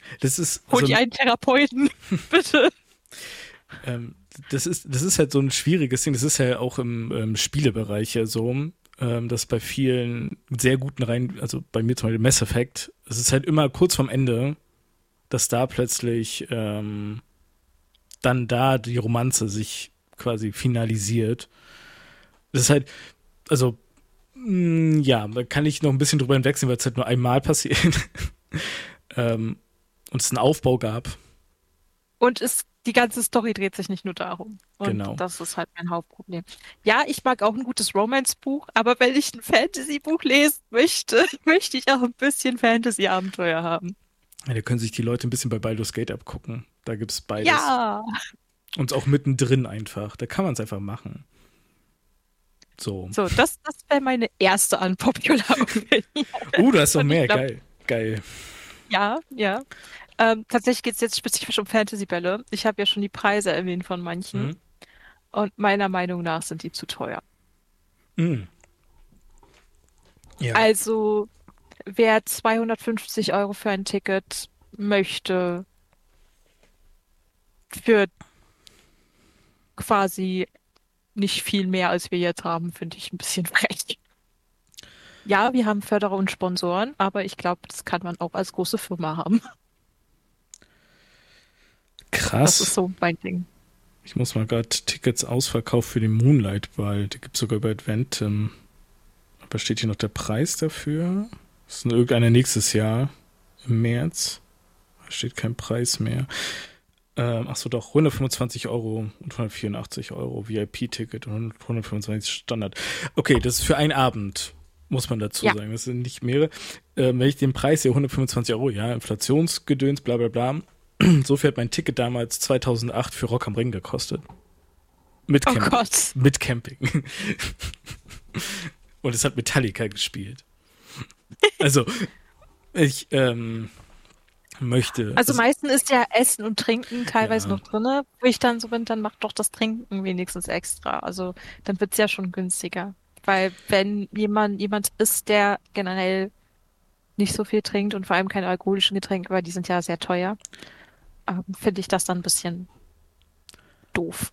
Das ist Hol so dir ein, einen Therapeuten, bitte. ähm, das ist, das ist halt so ein schwieriges Ding. Das ist ja auch im ähm, Spielebereich ja so, ähm, dass bei vielen sehr guten Reihen, also bei mir zum Beispiel Mass Effect, es ist halt immer kurz vorm Ende, dass da plötzlich ähm, dann da die Romanze sich quasi finalisiert. Das ist halt, also, mh, ja, da kann ich noch ein bisschen drüber hinwegsehen, weil es halt nur einmal passiert. ähm, und es einen Aufbau gab. Und es, die ganze Story dreht sich nicht nur darum. Und Genau. das ist halt mein Hauptproblem. Ja, ich mag auch ein gutes Romance-Buch, aber wenn ich ein Fantasy-Buch lesen möchte, möchte ich auch ein bisschen Fantasy-Abenteuer haben. Ja, da können sich die Leute ein bisschen bei Baldur's Gate abgucken. Da gibt's beides. Ja! Und auch mittendrin einfach. Da kann man es einfach machen. So. So, das, das wäre meine erste unpopular Opinion. Uh, du hast noch Und ich mehr. glaub- Geil. Geil. Ja, ja. Ähm, tatsächlich geht es jetzt spezifisch um Fantasy-Bälle. Ich habe ja schon die Preise erwähnt von manchen. Mhm. Und meiner Meinung nach sind die zu teuer. Mhm. Ja. Also, wer zweihundertfünfzig Euro für ein Ticket möchte, für quasi nicht viel mehr, als wir jetzt haben, finde ich ein bisschen frech. Ja, wir haben Förderer und Sponsoren, aber ich glaube, das kann man auch als große Firma haben. Das ist Krass. so mein Ding. Ich muss mal gerade Tickets ausverkauft für den Moonlight Ball. Die gibt es sogar bei Adventum. Aber steht hier noch der Preis dafür? Das ist irgendeiner nächstes Jahr im März. Da steht kein Preis mehr. Ähm, achso, doch, hundertfünfundzwanzig Euro und hundertvierundachtzig Euro V I P-Ticket und hundertfünfundzwanzig Standard. Okay, das ist für einen Abend, muss man dazu Ja. sagen. Das sind nicht mehrere. Ähm, wenn ich den Preis hier, hundertfünfundzwanzig Euro, ja, Inflationsgedöns, bla bla bla. So viel hat mein Ticket damals zweitausendacht für Rock am Ring gekostet. Mit Oh Camping. Gott. Mit Camping. Und es hat Metallica gespielt. Also, ich ähm, möchte. Also meistens ist ja Essen und Trinken teilweise Ja. noch drinne, wo ich dann so bin, dann macht doch das Trinken wenigstens extra. Also dann wird es ja schon günstiger. Weil wenn jemand jemand ist, der generell nicht so viel trinkt und vor allem keine alkoholischen Getränke, weil die sind ja sehr teuer, ähm, finde ich das dann ein bisschen doof.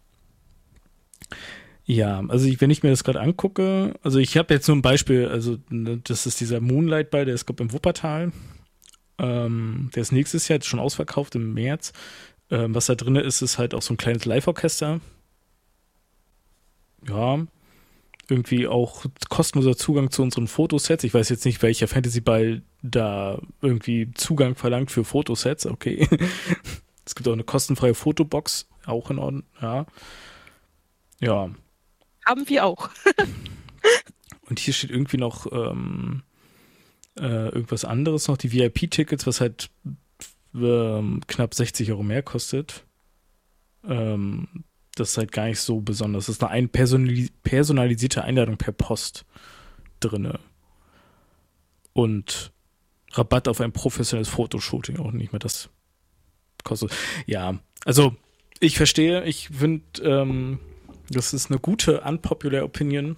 Ja, also ich, wenn ich mir das gerade angucke, also ich habe jetzt nur ein Beispiel, also ne, das ist dieser Moonlight Ball, der ist glaube im Wuppertal. Ähm, der ist nächstes Jahr jetzt schon ausverkauft im März. Ähm, was da drin ist, ist halt auch so ein kleines Live-Orchester. Ja, irgendwie auch kostenloser Zugang zu unseren Fotosets. Ich weiß jetzt nicht, welcher Fantasy-Ball da irgendwie Zugang verlangt für Fotosets. Okay. Es gibt auch eine kostenfreie Fotobox, auch in Ordnung. Ja. Ja. Haben wir auch. Und hier steht irgendwie noch ähm, äh, irgendwas anderes noch, die V I P-Tickets, was halt ähm, knapp sechzig Euro mehr kostet. Ähm, das ist halt gar nicht so besonders. Das ist eine ein personali- personalisierte Einladung per Post drinne. Und Rabatt auf ein professionelles Fotoshooting, auch nicht mehr das kostet. Ja, also ich verstehe, ich finde, ähm, das ist eine gute unpopular Opinion.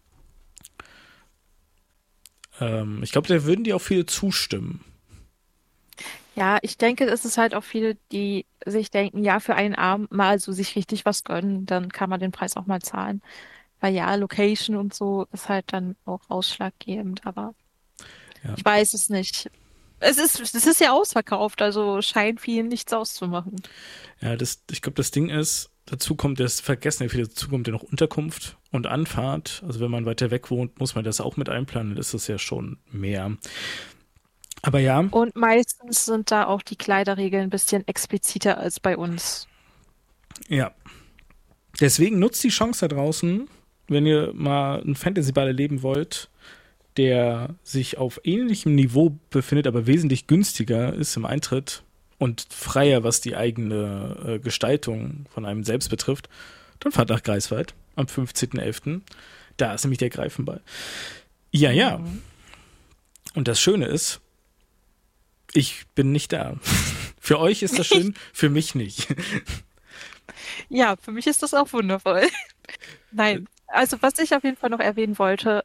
Ähm, ich glaube, da würden die auch viele zustimmen. Ja, ich denke, es ist halt auch viele, die sich denken, ja, für einen Abend mal so sich richtig was gönnen, dann kann man den Preis auch mal zahlen. Weil ja, Location und so ist halt dann auch ausschlaggebend, aber Ja. ich weiß es nicht. Es ist, es ist ja ausverkauft, also scheint vielen nichts auszumachen. Ja, das, ich glaube, das Ding ist, dazu kommt, das vergessen ja viele, dazu kommt ja noch Unterkunft und Anfahrt. Also wenn man weiter weg wohnt, muss man das auch mit einplanen, dann ist das ja schon mehr. Aber ja, Und meistens sind da auch die Kleiderregeln ein bisschen expliziter als bei uns. ja. Deswegen nutzt die Chance da draußen, wenn ihr mal einen Fantasy-Ball erleben wollt, der sich auf ähnlichem Niveau befindet, aber wesentlich günstiger ist im Eintritt und freier, was die eigene äh, Gestaltung von einem selbst betrifft, dann fahrt nach Greifswald am fünfzehnten elften Da ist nämlich der Greifenball. Ja, ja. Mhm. Und das Schöne ist, ich bin nicht da. Für euch ist das schön, für mich nicht. Ja, für mich ist das auch wundervoll. Nein, also was ich auf jeden Fall noch erwähnen wollte,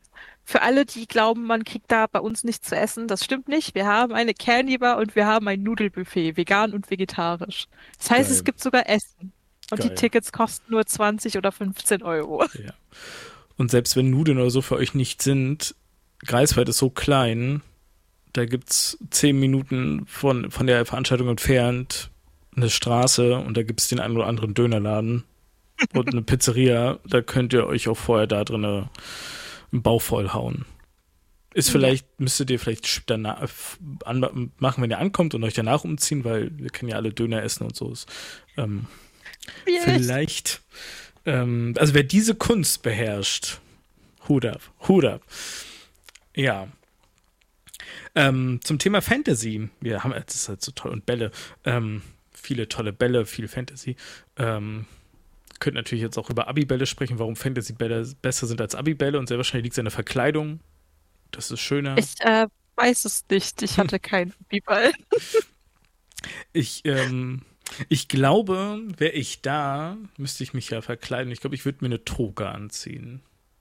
für alle, die glauben, man kriegt da bei uns nichts zu essen, das stimmt nicht. Wir haben eine Candy Bar und wir haben ein Nudelbuffet, vegan und vegetarisch. Das heißt, Geil. es gibt sogar Essen. Und die Geil. Tickets kosten nur zwanzig oder fünfzehn Euro. Ja. Und selbst wenn Nudeln oder so für euch nicht sind, Greifswald ist so klein, da gibt's zehn Minuten von, von der Veranstaltung entfernt eine Straße und da gibt's den einen oder anderen Dönerladen und eine Pizzeria. Da könnt ihr euch auch vorher da drin einen Bauch vollhauen. Ist vielleicht, ja. müsstet ihr vielleicht danach an, machen, wenn ihr ankommt und euch danach umziehen, weil wir können ja alle Döner essen und so. Ist, ähm, vielleicht, ähm, also wer diese Kunst beherrscht, Hut ab, Hut ab. Ja. Ähm, zum Thema Fantasy. Wir haben, das ist halt so toll. Und Bälle. Ähm, viele tolle Bälle, viel Fantasy. Ähm, könnt natürlich jetzt auch über Abibälle sprechen, warum Fantasy-Bälle besser sind als Abibälle und sehr wahrscheinlich liegt es an der Verkleidung. Das ist schöner. Ich äh, weiß es nicht. Ich hatte keinen Abiball. Ich, ähm, ich glaube, wäre ich da, müsste ich mich ja verkleiden. Ich glaube, ich würde mir eine Toga anziehen.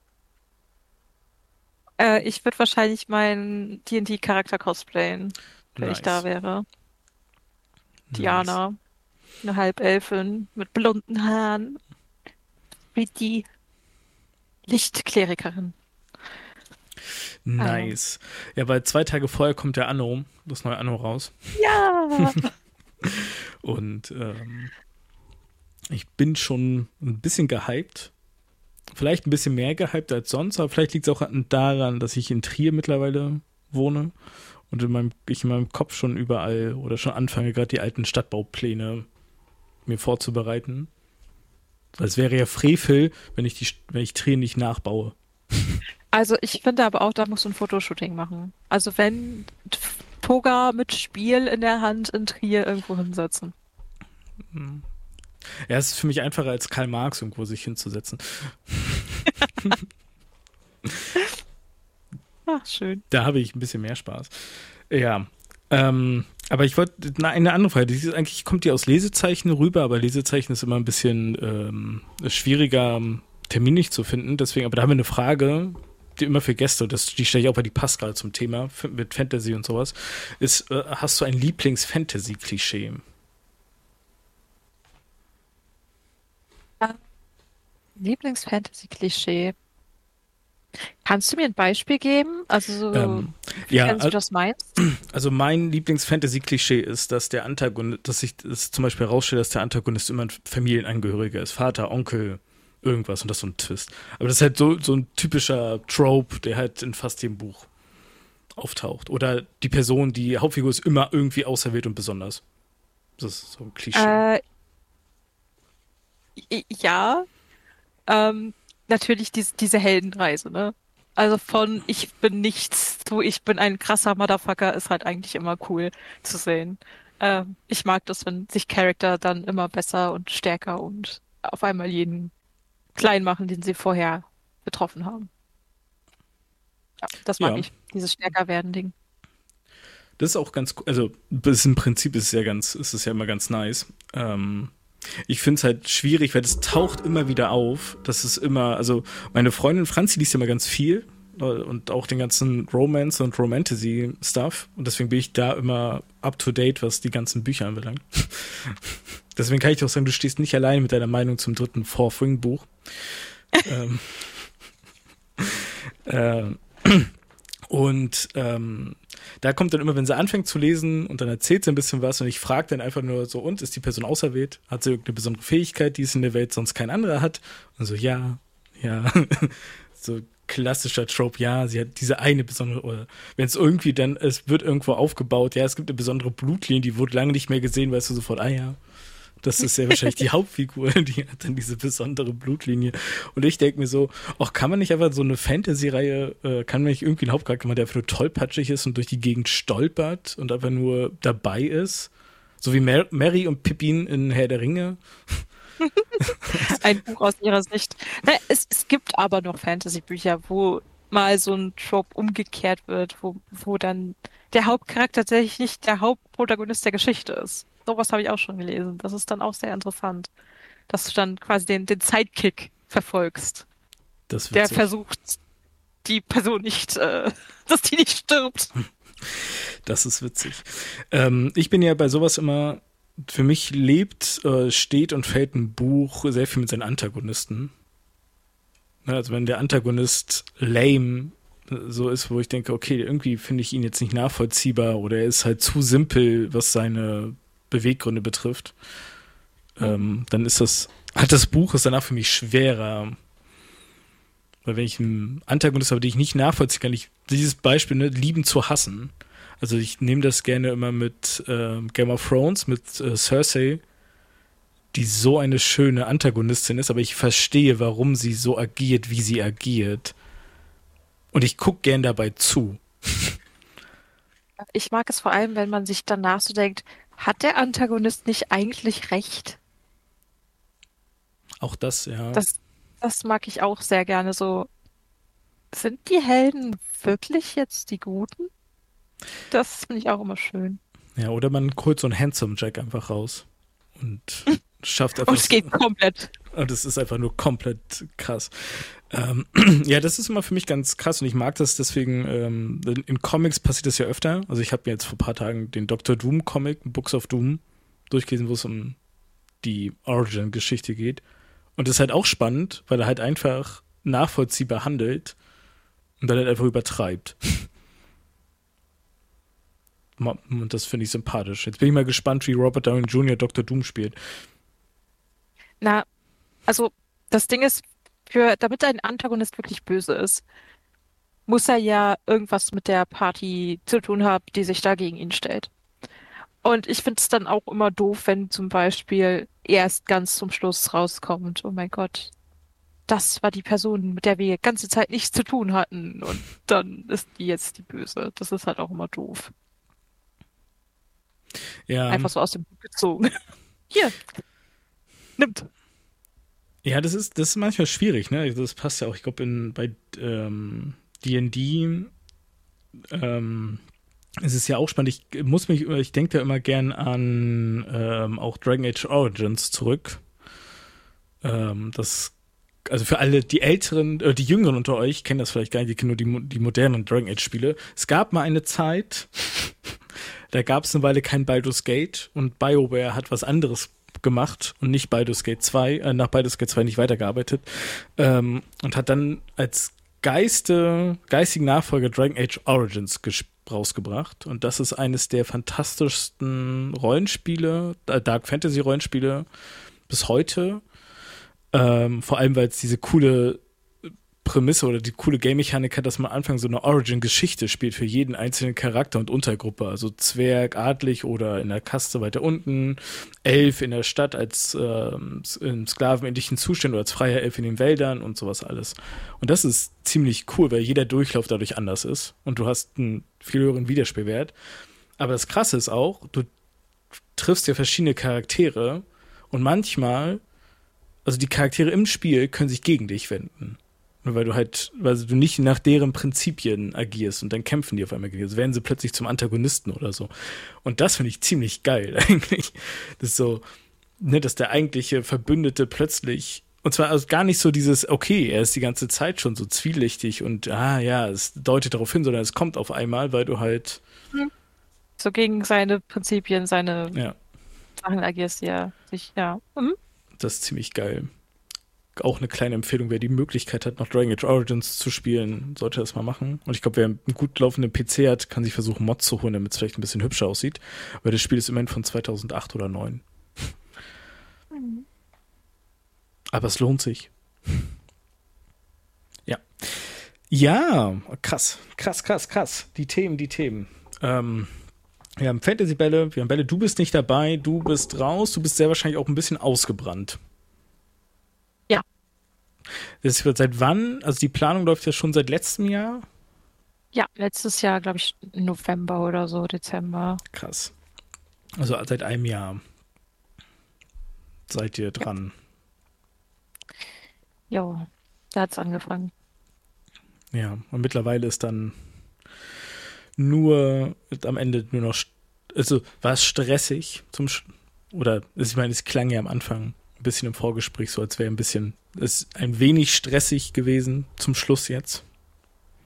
Äh, ich würde wahrscheinlich meinen D und D-Charakter cosplayen, wenn Nice. ich da wäre. Nice. Diana, eine Halbelfin mit blonden Haaren. Pretty Lichtklerikerin. Nice. Ja, weil zwei Tage vorher kommt der Anno, das neue Anno raus. Ja! Und ähm, ich bin schon ein bisschen gehypt. Vielleicht ein bisschen mehr gehypt als sonst, aber vielleicht liegt es auch daran, dass ich in Trier mittlerweile wohne und in meinem, ich in meinem Kopf schon überall oder schon anfange, gerade die alten Stadtbaupläne mir vorzubereiten. Weil es wäre ja Frevel, wenn ich, die, wenn ich Trier nicht nachbaue. Also ich finde aber auch, da musst du ein Fotoshooting machen. Also wenn Toga mit Spiel in der Hand in Trier irgendwo hinsetzen. Ja, es ist für mich einfacher als Karl Marx irgendwo sich hinzusetzen. Ach, schön. Da habe ich ein bisschen mehr Spaß. Ja, ähm, aber ich wollte, na, eine andere Frage, die ist eigentlich, kommt die aus Lesezeichen rüber, aber Lesezeichen ist immer ein bisschen ähm, schwieriger, terminlich zu finden, deswegen, aber da haben wir eine Frage, die immer für Gäste, das, die stelle ich auch, weil die passt gerade zum Thema, mit Fantasy und sowas, ist, äh, hast du ein Lieblings-Fantasy-Klischee? Lieblings-Fantasy-Klischee. Kannst du mir ein Beispiel geben? Also so, Ähm, wie ja, du das meinst? Also mein Lieblings-Fantasy-Klischee ist, dass der Antagonist, dass ich das zum Beispiel herausstelle, dass der Antagonist immer ein Familienangehöriger ist. Vater, Onkel, irgendwas und das ist so ein Twist. Aber das ist halt so, so ein typischer Trope, der halt in fast jedem Buch auftaucht. Oder die Person, die Hauptfigur ist immer irgendwie auserwählt und besonders. Das ist so ein Klischee. Äh, i- ja, ähm, natürlich dies, diese Heldenreise, ne? Also von ich bin nichts zu ich bin ein krasser Motherfucker ist halt eigentlich immer cool zu sehen. Ähm, ich mag das, wenn sich Charakter dann immer besser und stärker und auf einmal jeden klein machen, den sie vorher betroffen haben. Ja, das mag Ja. ich, dieses stärker werden Ding. Das ist auch ganz, also das ist im Prinzip ist es ja ganz, ist es ja immer ganz nice. Ähm, ich finde es halt schwierig, weil das taucht immer wieder auf. Das ist immer, also meine Freundin Franzi liest ja immer ganz viel äh, und auch den ganzen Romance und Romantasy-Stuff und deswegen bin ich da immer up to date, was die ganzen Bücher anbelangt. Deswegen kann ich dir auch sagen, du stehst nicht allein mit deiner Meinung zum dritten Fourth Wing Buch. ähm, äh, und ähm, da kommt dann immer, wenn sie anfängt zu lesen und dann erzählt sie ein bisschen was und ich frage dann einfach nur so, und ist die Person auserwählt? Hat sie irgendeine besondere Fähigkeit, die es in der Welt sonst kein anderer hat? Und so, ja, ja. So klassischer Trope, ja, sie hat diese eine besondere, oder wenn es irgendwie dann, es wird irgendwo aufgebaut, ja, es gibt eine besondere Blutlinie, die wurde lange nicht mehr gesehen, weißt du sofort, ah ja, das ist ja wahrscheinlich die Hauptfigur, die hat dann diese besondere Blutlinie. Und ich denke mir so, ach, kann man nicht einfach so eine Fantasy-Reihe, äh, kann man nicht irgendwie einen Hauptcharakter machen, der einfach nur tollpatschig ist und durch die Gegend stolpert und einfach nur dabei ist? So wie Mer- Mary und Pippin in Herr der Ringe. Ein Buch aus ihrer Sicht. Na, es, es gibt aber noch Fantasy-Bücher, wo mal so ein Trope umgekehrt wird, wo, wo dann der Hauptcharakter tatsächlich nicht der Hauptprotagonist der Geschichte ist. Sowas habe ich auch schon gelesen. Das ist dann auch sehr interessant, dass du dann quasi den, den Sidekick verfolgst, Das wird der so. versucht, die Person nicht, äh, dass die nicht stirbt. Das ist witzig. Ähm, ich bin ja bei sowas immer, für mich lebt, äh, steht und fällt ein Buch sehr viel mit seinen Antagonisten. Ne, also wenn der Antagonist lame so ist, wo ich denke, okay, irgendwie finde ich ihn jetzt nicht nachvollziehbar oder er ist halt zu simpel, was seine Beweggründe betrifft, mhm. ähm, dann ist das, hat das Buch ist danach für mich schwerer. Weil wenn ich einen Antagonist habe, den ich nicht nachvollziehen kann, ich, dieses Beispiel, ne, lieben zu hassen. Also ich nehme das gerne immer mit äh, Game of Thrones, mit äh, Cersei, die so eine schöne Antagonistin ist, aber ich verstehe, warum sie so agiert, wie sie agiert. Und ich gucke gern dabei zu. Ich mag es vor allem, wenn man sich danach so denkt, hat der Antagonist nicht eigentlich recht? Auch das, ja. Das, das mag ich auch sehr gerne so. Sind die Helden wirklich jetzt die Guten? Das finde ich auch immer schön. Ja, oder man holt so einen Handsome Jack einfach raus und schafft einfach. Und es geht komplett. Und es ist einfach nur komplett krass. Ähm, ja, das ist immer für mich ganz krass und ich mag das deswegen, ähm, in, in Comics passiert das ja öfter. Also ich habe mir jetzt vor ein paar Tagen den Doktor Doom Comic, Books of Doom, durchgelesen, wo es um die Origin-Geschichte geht. Und das ist halt auch spannend, weil er halt einfach nachvollziehbar handelt und dann halt einfach übertreibt. Und das finde ich sympathisch. Jetzt bin ich mal gespannt, wie Robert Downey Junior Doktor Doom spielt. Na, also das Ding ist, für, damit ein Antagonist wirklich böse ist, muss er ja irgendwas mit der Party zu tun haben, die sich da gegen ihn stellt. Und ich finde es dann auch immer doof, wenn zum Beispiel erst ganz zum Schluss rauskommt, oh mein Gott, das war die Person, mit der wir die ganze Zeit nichts zu tun hatten. Und dann ist die jetzt die Böse. Das ist halt auch immer doof. Ja. Einfach so aus dem Buch gezogen. Hier, nimmt. Ja, das ist, das ist manchmal schwierig, ne? Das passt ja auch, ich glaube, in bei ähm, D und D ähm, ist es ja auch spannend. Ich muss mich, ich denke da immer gern an ähm, auch Dragon Age Origins zurück. Ähm, das, also für alle, die Älteren, äh, die Jüngeren unter euch kennen das vielleicht gar nicht, die kennen nur die, die modernen Dragon Age Spiele. Es gab mal eine Zeit, da gab es eine Weile kein Baldur's Gate und BioWare hat was anderes gemacht und nicht Baldur's Gate zwei, äh, nach Baldur's Gate zwei nicht weitergearbeitet ähm, und hat dann als Geiste, geistigen Nachfolger Dragon Age Origins ges- rausgebracht und das ist eines der fantastischsten Rollenspiele, äh, Dark Fantasy Rollenspiele bis heute, ähm, vor allem weil es diese coole Prämisse oder die coole Game-Mechanik hat, dass man am Anfang so eine Origin-Geschichte spielt für jeden einzelnen Charakter und Untergruppe. Also Zwerg, adlig oder in der Kaste weiter unten, Elf in der Stadt als ähm, im sklavenähnlichen Zustand oder als freier Elf in den Wäldern und sowas alles. Und das ist ziemlich cool, weil jeder Durchlauf dadurch anders ist und du hast einen viel höheren Wiederspielwert. Aber das Krasse ist auch, du triffst ja verschiedene Charaktere und manchmal, also die Charaktere im Spiel können sich gegen dich wenden. Nur weil du halt, weil du nicht nach deren Prinzipien agierst und dann kämpfen die auf einmal gegen. Also werden sie plötzlich zum Antagonisten oder so. Und das finde ich ziemlich geil eigentlich. Das ist so, ne, dass der eigentliche Verbündete plötzlich, und zwar also gar nicht so dieses, okay, er ist die ganze Zeit schon so zwielichtig und ah ja, es deutet darauf hin, sondern es kommt auf einmal, weil du halt so gegen seine Prinzipien, seine ja. Sachen agierst, ja. Sich, ja. Mhm. Das ist ziemlich geil. Auch eine kleine Empfehlung, wer die Möglichkeit hat, noch Dragon Age Origins zu spielen, sollte das mal machen. Und ich glaube, wer einen gut laufenden P C hat, kann sich versuchen, Mods zu holen, damit es vielleicht ein bisschen hübscher aussieht. Weil das Spiel ist immerhin von zweitausendacht oder zweitausendneun. Mhm. Aber es lohnt sich. Ja. Ja, krass, krass, krass, krass. Die Themen, die Themen. Ähm, wir haben Fantasy-Bälle, wir haben Bälle, du bist nicht dabei, du bist raus, du bist sehr wahrscheinlich auch ein bisschen ausgebrannt. Ja. Das wird seit wann? Also die Planung läuft ja schon seit letztem Jahr? Ja, letztes Jahr, glaube ich, November oder so, Dezember. Krass. Also seit einem Jahr seid ihr dran. Ja, da hat es angefangen. Ja, und mittlerweile ist dann nur am Ende nur noch, also war es stressig zum, oder ich meine, es klang ja am Anfang ein bisschen im Vorgespräch so, als wäre ein bisschen, es ist ein wenig stressig gewesen zum Schluss jetzt.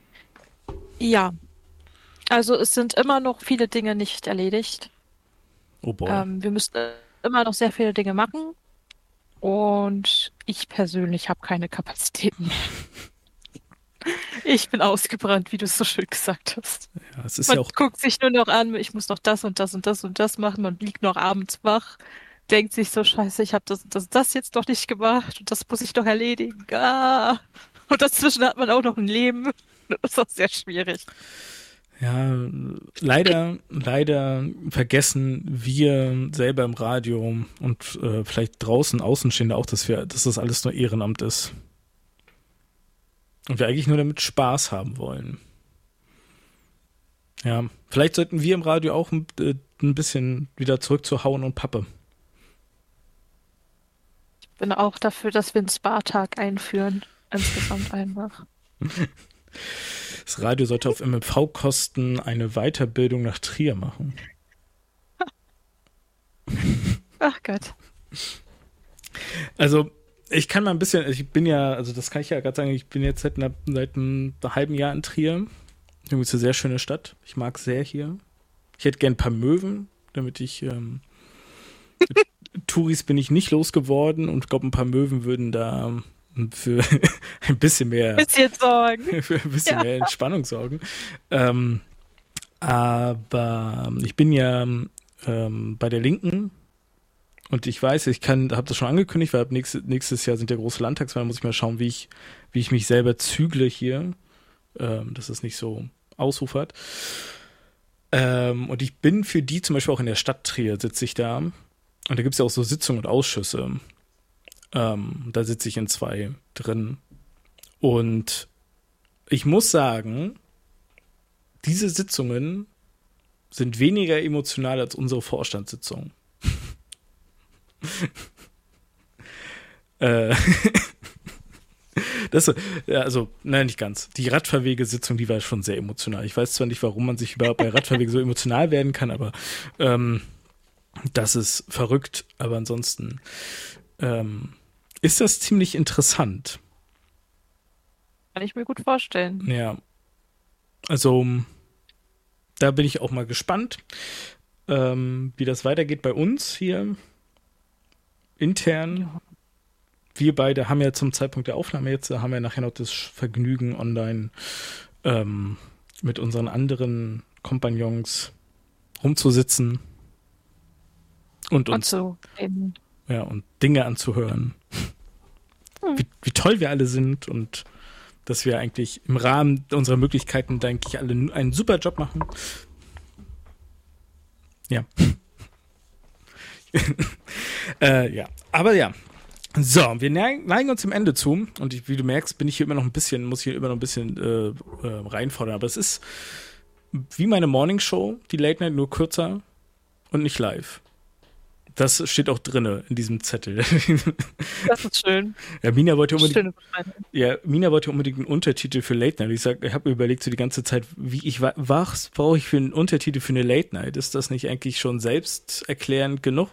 Ja, also es sind immer noch viele Dinge nicht erledigt. Oh boy. Ähm, wir müssen immer noch sehr viele Dinge machen und ich persönlich habe keine Kapazitäten mehr. Ich bin ausgebrannt, wie du es so schön gesagt hast. Ja, es ist Man ja auch, guckt sich nur noch an, ich muss noch das und das und das und das machen. Man liegt noch abends wach, denkt sich so, scheiße, ich habe das und das, das jetzt noch nicht gemacht und das muss ich noch erledigen. Ah. Und dazwischen hat man auch noch ein Leben. Das ist auch sehr schwierig. ja, leider, leider vergessen wir selber im Radio und äh, vielleicht draußen Außenstehende auch, dass wir, dass das alles nur Ehrenamt ist. Und wir eigentlich nur damit Spaß haben wollen. Ja, vielleicht sollten wir im Radio auch ein, äh, ein bisschen wieder zurück zu Hauen und Pappe. Ich bin auch dafür, dass wir einen Spa-Tag einführen. Insgesamt einfach. Das Radio sollte auf M M V-Kosten eine Weiterbildung nach Trier machen. Ach Gott. Also, ich kann mal ein bisschen, ich bin ja, also das kann ich ja gerade sagen, ich bin jetzt seit, einer, seit einem halben Jahr in Trier. Irgendwie ist eine sehr schöne Stadt. Ich mag sehr hier. Ich hätte gern ein paar Möwen, damit ich, ähm, Touris bin ich nicht losgeworden und ich glaube, ein paar Möwen würden da für ein bisschen mehr, Bisschen Sorgen. für ein bisschen Ja. mehr Entspannung sorgen. Ähm, aber ich bin ja ähm, bei der Linken und ich weiß, ich kann, habe das schon angekündigt, weil ab nächstes, nächstes Jahr sind ja große Landtagswahlen, muss ich mal schauen, wie ich, wie ich mich selber zügle hier, ähm, dass es nicht so ausufert. Ähm, und ich bin für die zum Beispiel auch in der Stadt Trier, sitze ich da. Und da gibt es ja auch so Sitzungen und Ausschüsse. Ähm, da sitze ich in zwei drin. Und ich muss sagen, diese Sitzungen sind weniger emotional als unsere Vorstandssitzungen. äh, das, ja, also, nein, nicht ganz. Die Radfahrwege-Sitzung, die war schon sehr emotional. Ich weiß zwar nicht, warum man sich überhaupt bei Radfahrwegen so emotional werden kann, aber ähm, das ist verrückt. Aber ansonsten ähm, ist das ziemlich interessant. Kann ich mir gut vorstellen. Ja. Also, da bin ich auch mal gespannt, ähm, wie das weitergeht bei uns hier intern. Ja. Wir beide haben ja zum Zeitpunkt der Aufnahme jetzt, haben wir nachher noch das Vergnügen, online ähm, mit unseren anderen Kompagnons rumzusitzen und Und uns so eben. ja, und Dinge anzuhören. Hm. Wie, wie toll wir alle sind und dass wir eigentlich im Rahmen unserer Möglichkeiten, denke ich, alle einen super Job machen. Ja. äh, ja, aber ja. So, wir neigen, neigen uns dem Ende zu und ich, wie du merkst, bin ich hier immer noch ein bisschen, muss hier immer noch ein bisschen äh, äh, reinfordern, aber es ist wie meine Morningshow, die Late Night, nur kürzer und nicht live. Das steht auch drinne in diesem Zettel. Das ist schön. Ja, Mina wollte unbedingt, Schöne Beschreibung. ja, Mina wollte unbedingt einen Untertitel für Late Night. Ich sag, ich habe mir überlegt so die ganze Zeit, wie ich wa- was brauche ich für einen Untertitel für eine Late Night? Ist das nicht eigentlich schon selbsterklärend genug?